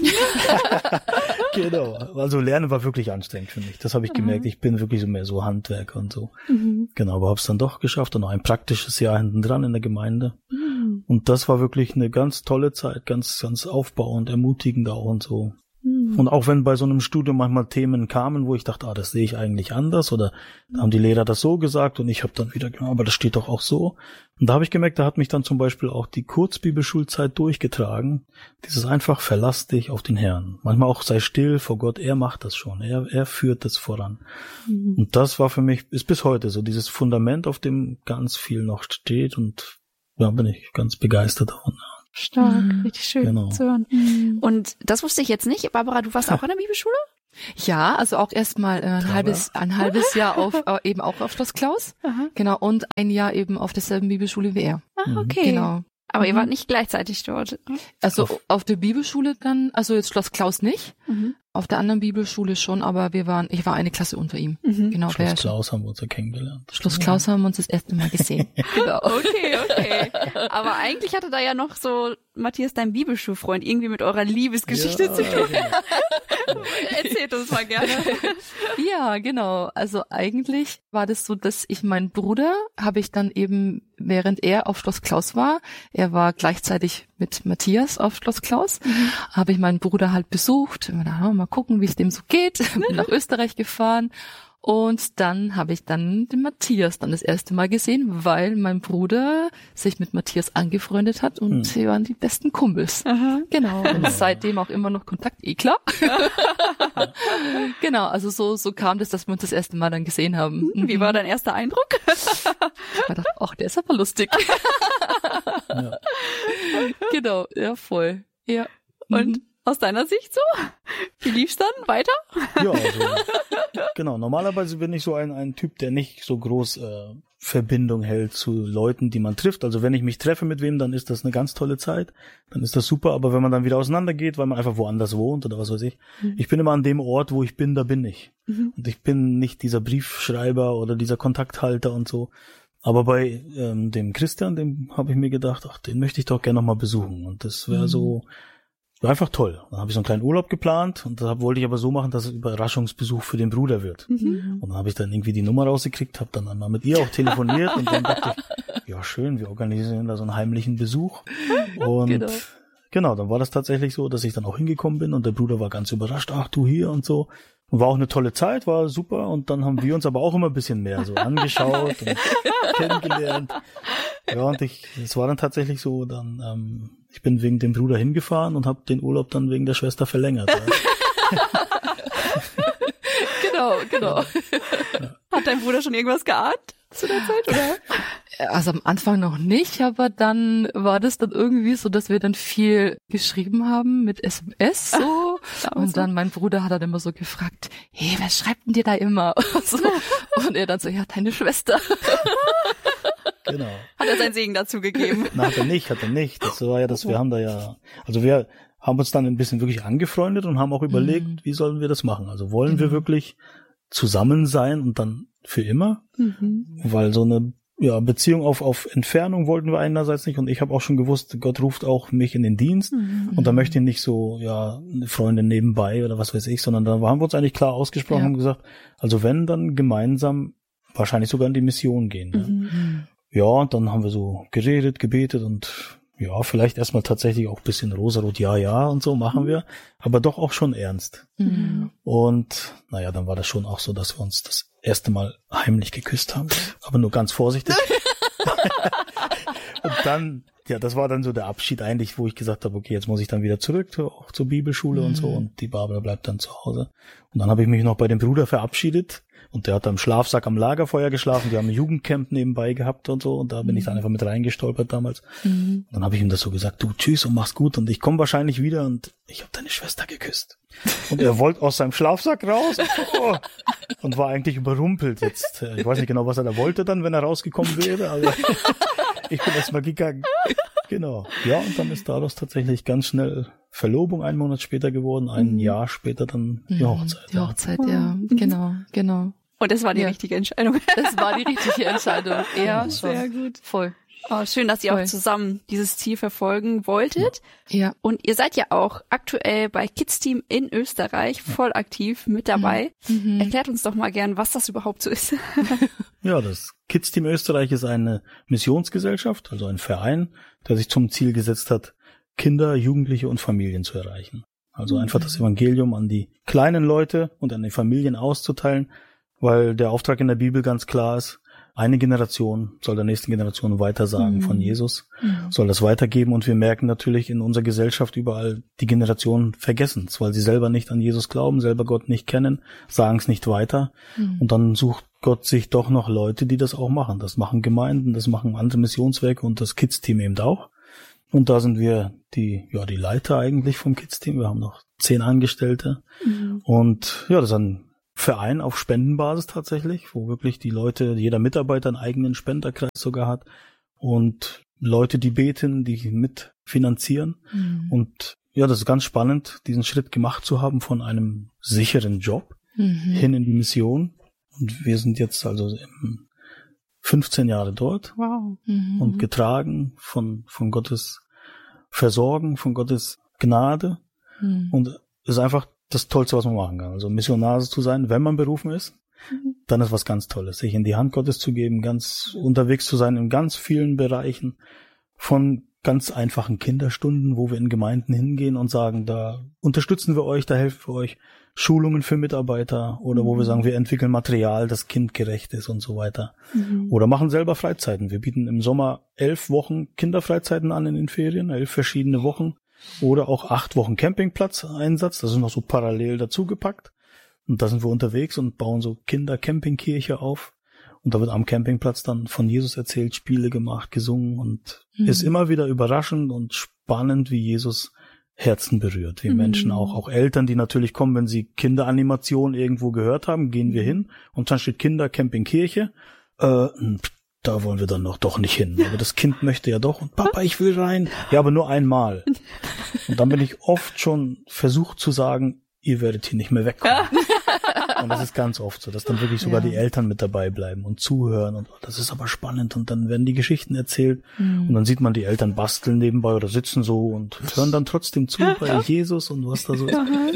Genau. Also Lernen war wirklich anstrengend für mich. Das habe ich gemerkt. Ich bin wirklich so mehr so Handwerker und so. Mhm. Genau, aber habe es dann doch geschafft und noch ein praktisches Jahr hinten dran in der Gemeinde. Mhm. Und das war wirklich eine ganz tolle Zeit, ganz, ganz aufbauend, ermutigend auch und so. Und auch wenn bei so einem Studium manchmal Themen kamen, wo ich dachte, ah, das sehe ich eigentlich anders oder da haben die Lehrer das so gesagt und ich habe dann wieder, aber das steht doch auch so. Und da habe ich gemerkt, da hat mich dann zum Beispiel auch die Kurzbibelschulzeit durchgetragen. Dieses einfach, verlass dich auf den Herrn. Manchmal auch sei still vor Gott, er macht das schon, er, er führt das voran. Mhm. Und das war für mich, ist bis heute so dieses Fundament, auf dem ganz viel noch steht und da bin ich ganz begeistert davon. Stark, mhm. richtig schön genau. zu hören. Mhm. Und das wusste ich jetzt nicht. Barbara, du warst auch an der Bibelschule? Ja, also auch erstmal äh, ein Klar, halbes ein halbes Jahr auf äh, eben auch auf Schloss Klaus. Aha. Genau, und ein Jahr eben auf derselben Bibelschule wie er. Ah, okay. Genau. Aber mhm. ihr wart nicht gleichzeitig dort. Also auf, auf der Bibelschule dann, also jetzt Schloss Klaus nicht. Mhm. Auf der anderen Bibelschule schon, aber wir waren, ich war eine Klasse unter ihm. Mhm. Genau. Schloss Klaus haben wir uns ja kennengelernt. Schloss Klaus haben wir uns das erste Mal gesehen. Genau. Okay, okay. Aber eigentlich hatte da ja noch so Matthias, dein Bibelschulfreund, irgendwie mit eurer Liebesgeschichte ja, zu tun. Genau. Erzählt uns mal gerne. Ja, genau. Also eigentlich war das so, dass ich meinen Bruder habe ich dann eben, während er auf Schloss Klaus war, er war gleichzeitig mit Matthias auf Schloss Klaus, mhm. habe ich meinen Bruder halt besucht. Mal gucken, wie es dem so geht. Bin nach Österreich gefahren. Und dann habe ich dann den Matthias dann das erste Mal gesehen, weil mein Bruder sich mit Matthias angefreundet hat und hm. sie waren die besten Kumpels. Aha. Genau. Und seitdem auch immer noch Kontakt, eh klar. Genau, also so so kam das, dass wir uns das erste Mal dann gesehen haben. Wie war dein erster Eindruck? Ich dachte, ach, der ist aber lustig. Ja. Genau, ja, voll. Ja. Und mhm. aus deiner Sicht so? Wie lief's dann weiter? Ja, also, genau. Normalerweise bin ich so ein, ein Typ, der nicht so groß äh, Verbindung hält zu Leuten, die man trifft. Also wenn ich mich treffe mit wem, dann ist das eine ganz tolle Zeit. Dann ist das super. Aber wenn man dann wieder auseinandergeht, weil man einfach woanders wohnt oder was weiß ich. Mhm. Ich bin immer an dem Ort, wo ich bin, da bin ich. Mhm. Und ich bin nicht dieser Briefschreiber oder dieser Kontakthalter und so. Aber bei ähm, dem Christian, dem habe ich mir gedacht, ach, den möchte ich doch gerne noch mal besuchen. Und das wäre mhm. so... War einfach toll. Dann habe ich so einen kleinen Urlaub geplant und da wollte ich aber so machen, dass es Überraschungsbesuch für den Bruder wird. Mhm. Und dann habe ich dann irgendwie die Nummer rausgekriegt, habe dann einmal mit ihr auch telefoniert und dann dachte ich, ja schön, wir organisieren da so einen heimlichen Besuch. Und genau. genau, dann war das tatsächlich so, dass ich dann auch hingekommen bin und der Bruder war ganz überrascht, ach du hier und so. Und war auch eine tolle Zeit, war super und dann haben wir uns aber auch immer ein bisschen mehr so angeschaut und kennengelernt. Ja, und ich, es war dann tatsächlich so, dann, ähm, ich bin wegen dem Bruder hingefahren und habe den Urlaub dann wegen der Schwester verlängert. Ja. Genau, genau. Ja. Hat dein Bruder schon irgendwas geahnt zu der Zeit, oder? Also am Anfang noch nicht, aber dann war das dann irgendwie so, dass wir dann viel geschrieben haben mit S M S so. Und dann mein Bruder hat dann immer so gefragt, hey, wer schreibt denn dir da immer? Und, so. Und er dann so, ja, deine Schwester. Genau. Hat er seinen Segen dazu gegeben? Nein, hat er nicht, hat er nicht. Das war ja das, wir haben da ja, also wir haben uns dann ein bisschen wirklich angefreundet und haben auch überlegt, mhm. wie sollen wir das machen? Also wollen mhm. wir wirklich zusammen sein und dann für immer, mhm. weil so eine ja, Beziehung auf auf Entfernung wollten wir einerseits nicht und ich habe auch schon gewusst, Gott ruft auch mich in den Dienst mhm. und da möchte ich nicht so, ja, eine Freundin nebenbei oder was weiß ich, sondern da haben wir uns eigentlich klar ausgesprochen ja. und gesagt, also wenn, dann gemeinsam wahrscheinlich sogar in die Mission gehen. Ne? Mhm. Ja, und dann haben wir so geredet, gebetet und ja, vielleicht erstmal tatsächlich auch ein bisschen rosarot, ja, ja und so machen wir, aber doch auch schon ernst. Mhm. Und naja, dann war das schon auch so, dass wir uns das erste Mal heimlich geküsst haben, aber nur ganz vorsichtig. Und dann, ja, das war dann so der Abschied eigentlich, wo ich gesagt habe, okay, jetzt muss ich dann wieder zurück, auch zur Bibelschule mhm. und so und die Barbara bleibt dann zu Hause. Und dann habe ich mich noch bei dem Bruder verabschiedet. Und der hat am Schlafsack am Lagerfeuer geschlafen. Wir haben ein Jugendcamp nebenbei gehabt und so. Und da bin mhm. ich dann einfach mit reingestolpert damals. Mhm. Und dann habe ich ihm das so gesagt, du, tschüss und mach's gut. Und ich komme wahrscheinlich wieder und ich habe deine Schwester geküsst. Und er wollte aus seinem Schlafsack raus und, oh, und war eigentlich überrumpelt jetzt. Ich weiß nicht genau, was er da wollte dann, wenn er rausgekommen wäre. Aber ich bin erst mal gegangen. Genau. Ja, und dann ist daraus tatsächlich ganz schnell Verlobung einen Monat später geworden. Ein mhm. Jahr später dann die Hochzeit. Die Hochzeit, ja. ja. Genau, genau. Und das war die ja. richtige Entscheidung. Das war die richtige Entscheidung. Ja, sehr gut. Voll. Oh, schön, dass ihr Voll. auch zusammen dieses Ziel verfolgen wolltet. Ja. Und ihr seid ja auch aktuell bei Kids Team in Österreich voll aktiv mit dabei. Mhm. Erklärt uns doch mal gern, was das überhaupt so ist. Ja, das Kids Team Österreich ist eine Missionsgesellschaft, also ein Verein, der sich zum Ziel gesetzt hat, Kinder, Jugendliche und Familien zu erreichen. Also einfach das Evangelium an die kleinen Leute und an die Familien auszuteilen, weil der Auftrag in der Bibel ganz klar ist, eine Generation soll der nächsten Generation weitersagen mhm. von Jesus, mhm. soll das weitergeben und wir merken natürlich in unserer Gesellschaft überall, die Generationen vergessen es, weil sie selber nicht an Jesus glauben, selber Gott nicht kennen, sagen es nicht weiter mhm. und dann sucht Gott sich doch noch Leute, die das auch machen. Das machen Gemeinden, das machen andere Missionswerke und das Kids-Team eben auch. Und da sind wir die, ja, die Leiter eigentlich vom Kids-Team. Wir haben noch zehn Angestellte mhm. und ja, das ist ein Verein auf Spendenbasis tatsächlich, wo wirklich die Leute, jeder Mitarbeiter einen eigenen Spenderkreis sogar hat und Leute, die beten, die mitfinanzieren. Mhm. Und ja, das ist ganz spannend, diesen Schritt gemacht zu haben von einem sicheren Job mhm. hin in die Mission. Und wir sind jetzt also fünfzehn Jahre dort wow. mhm. und getragen von von Gottes Versorgen, von Gottes Gnade. Mhm. Und es ist einfach das Tollste, was man machen kann. Also Missionar zu sein, wenn man berufen ist, mhm. dann ist was ganz Tolles, sich in die Hand Gottes zu geben, ganz unterwegs zu sein in ganz vielen Bereichen, von ganz einfachen Kinderstunden, wo wir in Gemeinden hingehen und sagen, da unterstützen wir euch, da helfen wir euch, Schulungen für Mitarbeiter oder mhm. wo wir sagen, wir entwickeln Material, das kindgerecht ist und so weiter. Mhm. Oder machen selber Freizeiten. Wir bieten im Sommer elf Wochen Kinderfreizeiten an in den Ferien, elf verschiedene Wochen. Oder auch acht Wochen Campingplatzeinsatz, das ist noch so parallel dazugepackt. Und da sind wir unterwegs und bauen so Kinder-Campingkirche auf. Und da wird am Campingplatz dann von Jesus erzählt, Spiele gemacht, gesungen und mhm. ist immer wieder überraschend und spannend, wie Jesus Herzen berührt, wie mhm. Menschen auch, auch Eltern, die natürlich kommen, wenn sie Kinderanimation irgendwo gehört haben, gehen wir hin und dann steht Kinder-Campingkirche, äh, da wollen wir dann noch doch nicht hin. Aber das Kind möchte ja doch. Und Papa, ich will rein. Ja, aber nur einmal. Und dann bin ich oft schon versucht zu sagen, ihr werdet hier nicht mehr wegkommen. Und das ist ganz oft so, dass dann wirklich sogar ja. die Eltern mit dabei bleiben und zuhören. Und das ist aber spannend. Und dann werden die Geschichten erzählt. Mhm. Und dann sieht man die Eltern basteln nebenbei oder sitzen so und hören dann trotzdem zu bei Jesus und was da so ist.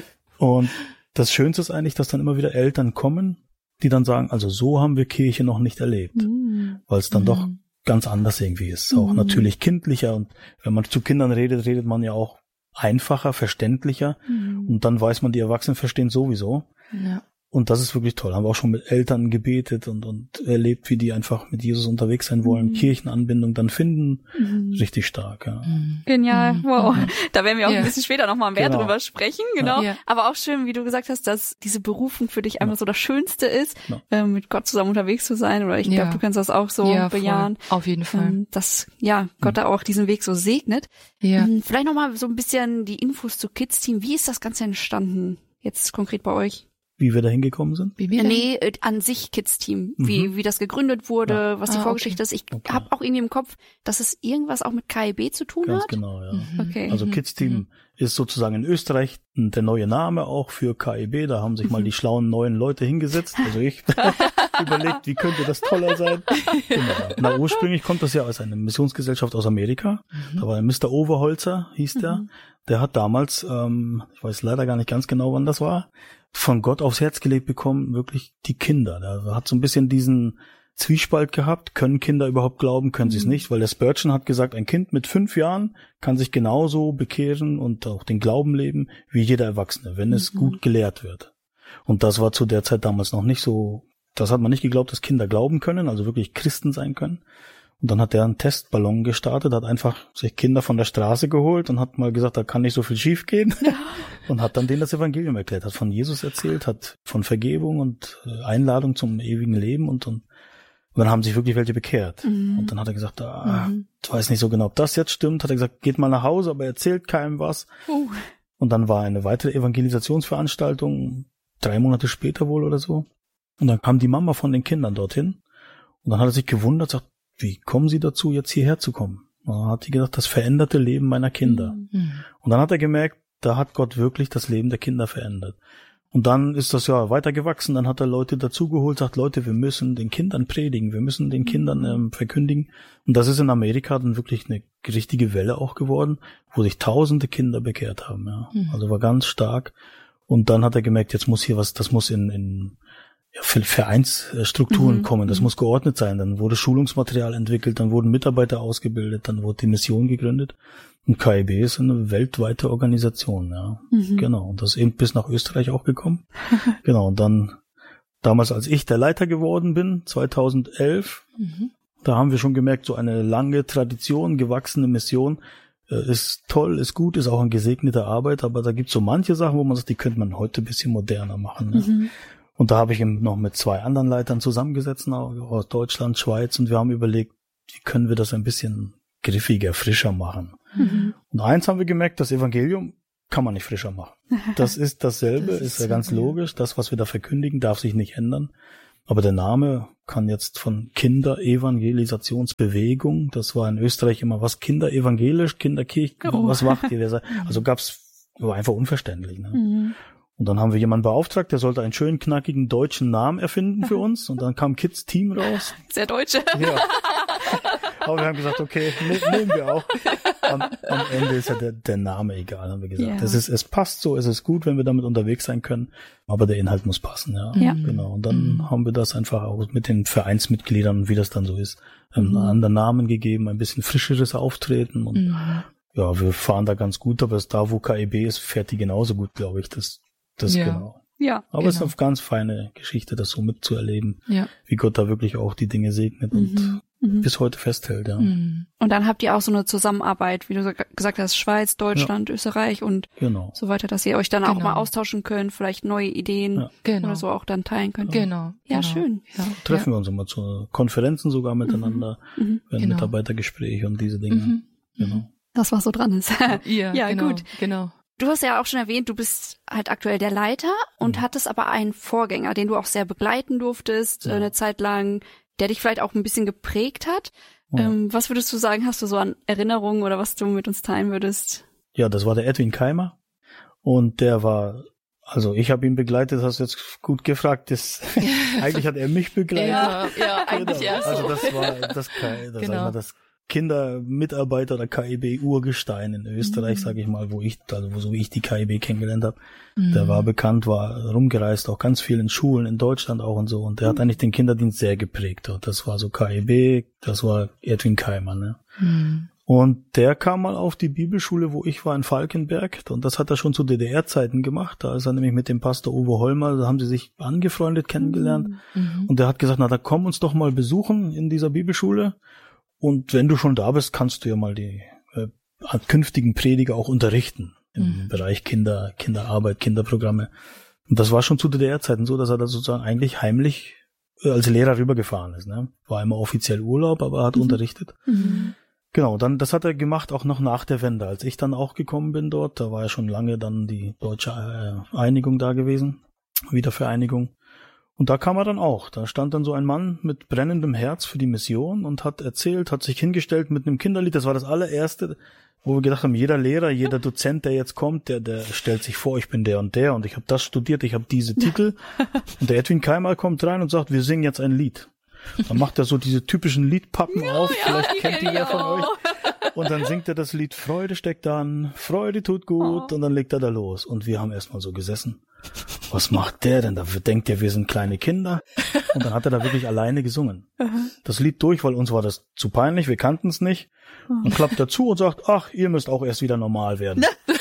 Und das Schönste ist eigentlich, dass dann immer wieder Eltern kommen, die dann sagen, also so haben wir Kirche noch nicht erlebt, mm. weil es dann mm. doch ganz anders irgendwie ist, auch mm. natürlich kindlicher und wenn man zu Kindern redet, redet man ja auch einfacher, verständlicher mm. und dann weiß man, die Erwachsenen verstehen sowieso. Ja. Und das ist wirklich toll. Haben wir auch schon mit Eltern gebetet und, und erlebt, wie die einfach mit Jesus unterwegs sein wollen, mhm. Kirchenanbindung dann finden. Mhm. Richtig stark, ja. Genial, mhm. wow. Da werden wir auch ja. ein bisschen später nochmal mehr genau. drüber sprechen, genau. Ja. Aber auch schön, wie du gesagt hast, dass diese Berufung für dich einfach ja. so das Schönste ist, ja. äh, mit Gott zusammen unterwegs zu sein. Oder ich ja. glaube, du kannst das auch so ja, bejahen. Voll. Auf jeden Fall. Ähm, dass, ja, Gott mhm. da auch diesen Weg so segnet. Ja. Ähm, vielleicht nochmal so ein bisschen die Infos zu Kids Team. Wie ist das Ganze entstanden? Jetzt konkret bei euch? wie wir da hingekommen sind? Wie wir Nee, äh, an sich Kids-Team, wie, Mhm. wie das gegründet wurde, Ja. was die Ah, Vorgeschichte ist. Ich Okay. habe auch irgendwie im Kopf, dass es irgendwas auch mit K I B zu tun Ganz hat. genau, ja. Mhm. Okay. Also Mhm. Kids Team ist sozusagen in Österreich der neue Name auch für K I B. Da haben sich mal die schlauen neuen Leute hingesetzt. Also ich überlegt, wie könnte das toller sein. Genau. Na, ursprünglich kommt das ja aus einer Missionsgesellschaft aus Amerika. Mhm. Da war Mister Overholzer, hieß der. Mhm. Der hat damals, ähm, ich weiß leider gar nicht ganz genau, wann das war, von Gott aufs Herz gelegt bekommen, wirklich die Kinder. Der hat so ein bisschen diesen Zwiespalt gehabt. Können Kinder überhaupt glauben, können sie es Mhm. nicht? Weil der Spurgeon hat gesagt, ein Kind mit fünf Jahren kann sich genauso bekehren und auch den Glauben leben wie jeder Erwachsene, wenn es Mhm. gut gelehrt wird. Und das war zu der Zeit damals noch nicht so, das hat man nicht geglaubt, dass Kinder glauben können, also wirklich Christen sein können. Und dann hat er einen Testballon gestartet, hat einfach sich Kinder von der Straße geholt und hat mal gesagt, da kann nicht so viel schief gehen. Und hat dann denen das Evangelium erklärt, hat von Jesus erzählt, hat von Vergebung und äh, Einladung zum ewigen Leben und, und, und dann haben sich wirklich welche bekehrt. Mhm. Und dann hat er gesagt, ah, Mhm. ich weiß nicht so genau, ob das jetzt stimmt. Hat er gesagt, geht mal nach Hause, aber erzählt keinem was. Uh. Und dann war eine weitere Evangelisationsveranstaltung, drei Monate später wohl oder so. Und dann kam die Mama von den Kindern dorthin. Und dann hat er sich gewundert, sagt, wie kommen Sie dazu, jetzt hierher zu kommen? Und dann hat sie gesagt, das veränderte Leben meiner Kinder. Mhm. Und dann hat er gemerkt, da hat Gott wirklich das Leben der Kinder verändert. Und dann ist das ja weiter gewachsen. Dann hat er Leute dazugeholt, sagt, Leute, wir müssen den Kindern predigen, wir müssen den Kindern ähm, verkündigen. Und das ist in Amerika dann wirklich eine richtige Welle auch geworden, wo sich tausende Kinder bekehrt haben. Ja. Mhm. Also war ganz stark. Und dann hat er gemerkt, jetzt muss hier was, das muss in, in ja, Vereinsstrukturen Mhm. kommen, das Mhm. muss geordnet sein. Dann wurde Schulungsmaterial entwickelt, dann wurden Mitarbeiter ausgebildet, dann wurde die Mission gegründet. Und K I B ist eine weltweite Organisation, ja. Mhm. Genau. Und das ist eben bis nach Österreich auch gekommen. Genau. Und dann, damals, als ich der Leiter geworden bin, zweitausendelf, Mhm. da haben wir schon gemerkt, so eine lange Tradition, gewachsene Mission, äh, ist toll, ist gut, ist auch eine gesegnete Arbeit, aber da gibt's so manche Sachen, wo man sagt, die könnte man heute ein bisschen moderner machen. Ne? Mhm. Und da habe ich eben noch mit zwei anderen Leitern zusammengesetzt, auch aus Deutschland, Schweiz, und wir haben überlegt, wie können wir das ein bisschen griffiger, frischer machen. Mhm. Und eins haben wir gemerkt, das Evangelium kann man nicht frischer machen. Das ist dasselbe, Das ist, ist ja ganz so, ja. logisch. Das, was wir da verkündigen, darf sich nicht ändern. Aber der Name kann jetzt von Kinderevangelisationsbewegung, das war in Österreich immer was, Kinderevangelisch, Kinderkirche, Oh. was macht ihr? Wer sagt- Also gab's, war einfach unverständlich. Ne? Mhm. Und dann haben wir jemanden beauftragt, der sollte einen schönen, knackigen deutschen Namen erfinden für uns. Und dann kam Kids Team raus. Sehr deutsche. Ja. Aber wir haben gesagt, okay, ne, nehmen wir auch. Am, am Ende ist ja der, der Name egal, haben wir gesagt. Ja. Es ist, es passt so, es ist gut, wenn wir damit unterwegs sein können. Aber der Inhalt muss passen, ja. Ja. Genau. Und dann Mhm. haben wir das einfach auch mit den Vereinsmitgliedern, wie das dann so ist, einen Mhm. anderen Namen gegeben, ein bisschen frischeres Auftreten. Und Mhm. ja, wir fahren da ganz gut, aber es da, wo K I B ist, fährt die genauso gut, glaube ich. Das, das Ja. genau. Ja. Aber es ist Genau. eine ganz feine Geschichte, das so mitzuerleben, Ja. wie Gott da wirklich auch die Dinge segnet und Mhm. Mhm. bis heute festhält, ja. Mhm. Und dann habt ihr auch so eine Zusammenarbeit, wie du so gesagt hast, Schweiz, Deutschland, Österreich und Genau. so weiter, dass ihr euch dann auch Genau. mal austauschen könnt, vielleicht neue Ideen Ja. Genau. oder so auch dann teilen könnt. Genau. Ja, genau. schön. Ja. Treffen wir uns immer zu Konferenzen sogar miteinander, Mhm. wenn Genau. Mitarbeitergespräche und diese Dinge. Mhm. Genau. Das, was so dran ist. Ja, Ja, genau, gut. Genau. Du hast ja auch schon erwähnt, du bist halt aktuell der Leiter und Mhm. hattest aber einen Vorgänger, den du auch sehr begleiten durftest, Ja. äh, eine Zeit lang, der dich vielleicht auch ein bisschen geprägt hat. Ja. Ähm, was würdest du sagen, hast du so an Erinnerungen oder was du mit uns teilen würdest? Ja, das war der Edwin Keimer und der war, also ich habe ihn begleitet, hast du jetzt gut gefragt, das, eigentlich hat er mich begleitet. Ja, ja, eigentlich Genau. eher so. Also das war das, K- das, Genau. sag ich mal, das Kindermitarbeiter der K I B Urgestein in Österreich, Mhm. sage ich mal, wo ich, also wo so wie ich die K I B kennengelernt habe. Mhm. Der war bekannt, war rumgereist, auch ganz viel in Schulen, in Deutschland auch und so. Und der hat eigentlich den Kinderdienst sehr geprägt. Dort. Das war so K I B, das war Edwin Keimer. Ne? Mhm. Und der kam mal auf die Bibelschule, wo ich war, in Falkenberg. Und das hat er schon zu D D R-Zeiten gemacht. Da ist er nämlich mit dem Pastor Uwe Holmer, da haben sie sich angefreundet, kennengelernt. Mhm. Und der hat gesagt, na, da komm uns doch mal besuchen in dieser Bibelschule. Und wenn du schon da bist, kannst du ja mal die äh, künftigen Prediger auch unterrichten im Mhm. Bereich Kinder, Kinderarbeit, Kinderprogramme. Und das war schon zu D D R-Zeiten so, dass er da sozusagen eigentlich heimlich äh, als Lehrer rübergefahren ist. Ne? War immer offiziell Urlaub, aber er hat Mhm. unterrichtet. Mhm. Genau, dann das hat er gemacht auch noch nach der Wende. Als ich dann auch gekommen bin dort, da war ja schon lange dann die deutsche äh, Einigung da gewesen. Wiedervereinigung. Und da kam er dann auch. Da stand dann so ein Mann mit brennendem Herz für die Mission und hat erzählt, hat sich hingestellt mit einem Kinderlied. Das war das allererste, wo wir gedacht haben, jeder Lehrer, jeder Dozent, der jetzt kommt, der, der stellt sich vor, ich bin der und der und ich habe das studiert, ich habe diese Titel. Und der Edwin Keimer kommt rein und sagt, wir singen jetzt ein Lied. Dann macht er so diese typischen Liedpappen ja, auf, ja, vielleicht kennt die wer von euch. Und dann singt er das Lied Freude steckt an, Freude tut gut, oh. Und dann legt er da los. Und wir haben erstmal so gesessen. Was macht der denn? Da denkt er, wir sind kleine Kinder. Und dann hat er da wirklich alleine gesungen. Das Lied durch, weil uns war das zu peinlich, wir kannten es nicht. Und klappt dazu und sagt, ach, ihr müsst auch erst wieder normal werden.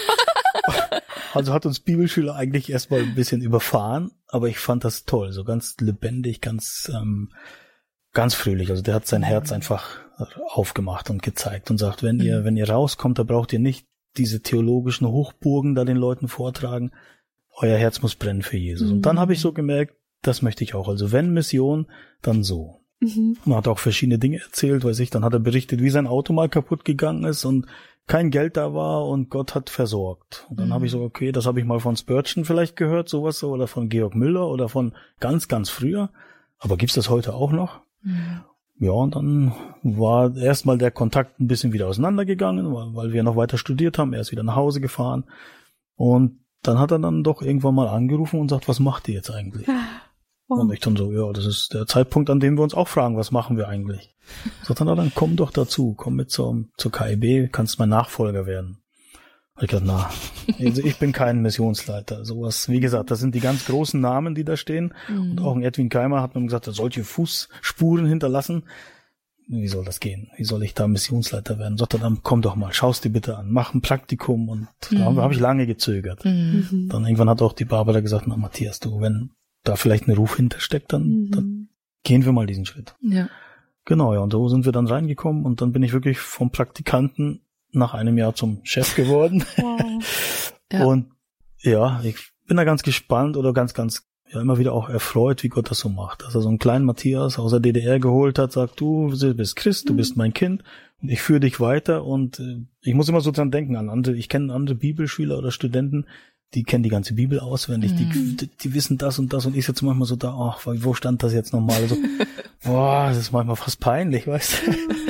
Also hat uns Bibelschüler eigentlich erstmal ein bisschen überfahren, aber ich fand das toll, so ganz lebendig, ganz ähm, ganz fröhlich. Also der hat sein Herz einfach aufgemacht und gezeigt und sagt, wenn ihr wenn ihr rauskommt, da braucht ihr nicht diese theologischen Hochburgen da den Leuten vortragen. Euer Herz muss brennen für Jesus. Und dann habe ich so gemerkt, das möchte ich auch. Also wenn Mission, dann so. Mhm. Man hat auch verschiedene Dinge erzählt, weiß ich, dann hat er berichtet, wie sein Auto mal kaputt gegangen ist und kein Geld da war und Gott hat versorgt. Und dann mhm. habe ich so, okay, das habe ich mal von Spurgeon vielleicht gehört, sowas so, oder von Georg Müller oder von ganz, ganz früher. Aber gibt's das heute auch noch? Mhm. Ja, und dann war erstmal der Kontakt ein bisschen wieder auseinandergegangen, weil, weil wir noch weiter studiert haben. Er ist wieder nach Hause gefahren. Und dann hat er dann doch irgendwann mal angerufen und sagt, was macht ihr jetzt eigentlich? Oh. Und ich dann so, ja, das ist der Zeitpunkt, an dem wir uns auch fragen, was machen wir eigentlich? Sagt dann, dann komm doch dazu, komm mit zur, zur K I B, kannst mein Nachfolger werden. Und ich gesagt, na, also ich bin kein Missionsleiter. Sowas, wie gesagt, das sind die ganz großen Namen, die da stehen. Mhm. Und auch ein Edwin Keimer hat mir gesagt, er solche Fußspuren hinterlassen. Wie soll das gehen? Wie soll ich da Missionsleiter werden? Sagt er, dann komm doch mal, schau's dir bitte an, mach ein Praktikum. Und mhm. da habe ich lange gezögert. Mhm. Dann irgendwann hat auch die Barbara gesagt, na Matthias, du, wenn da vielleicht ein Ruf hintersteckt, dann, mhm. dann gehen wir mal diesen Schritt. Ja. Genau, ja, und so sind wir dann reingekommen und dann bin ich wirklich vom Praktikanten nach einem Jahr zum Chef geworden. Wow. Ja. Und ja, ich bin da ganz gespannt oder ganz, ganz, ja, immer wieder auch erfreut, wie Gott das so macht. Dass er so einen kleinen Matthias aus der D D R geholt hat, sagt, du bist Christ, du mhm. bist mein Kind und ich führe dich weiter und äh, ich muss immer so dran denken an andere, ich kenne andere Bibelschüler oder Studenten, die kennen die ganze Bibel auswendig, mhm. die, die wissen das und das und ich sitze manchmal so da, ach, wo stand das jetzt nochmal? Also, boah, das ist manchmal fast peinlich, weißt du?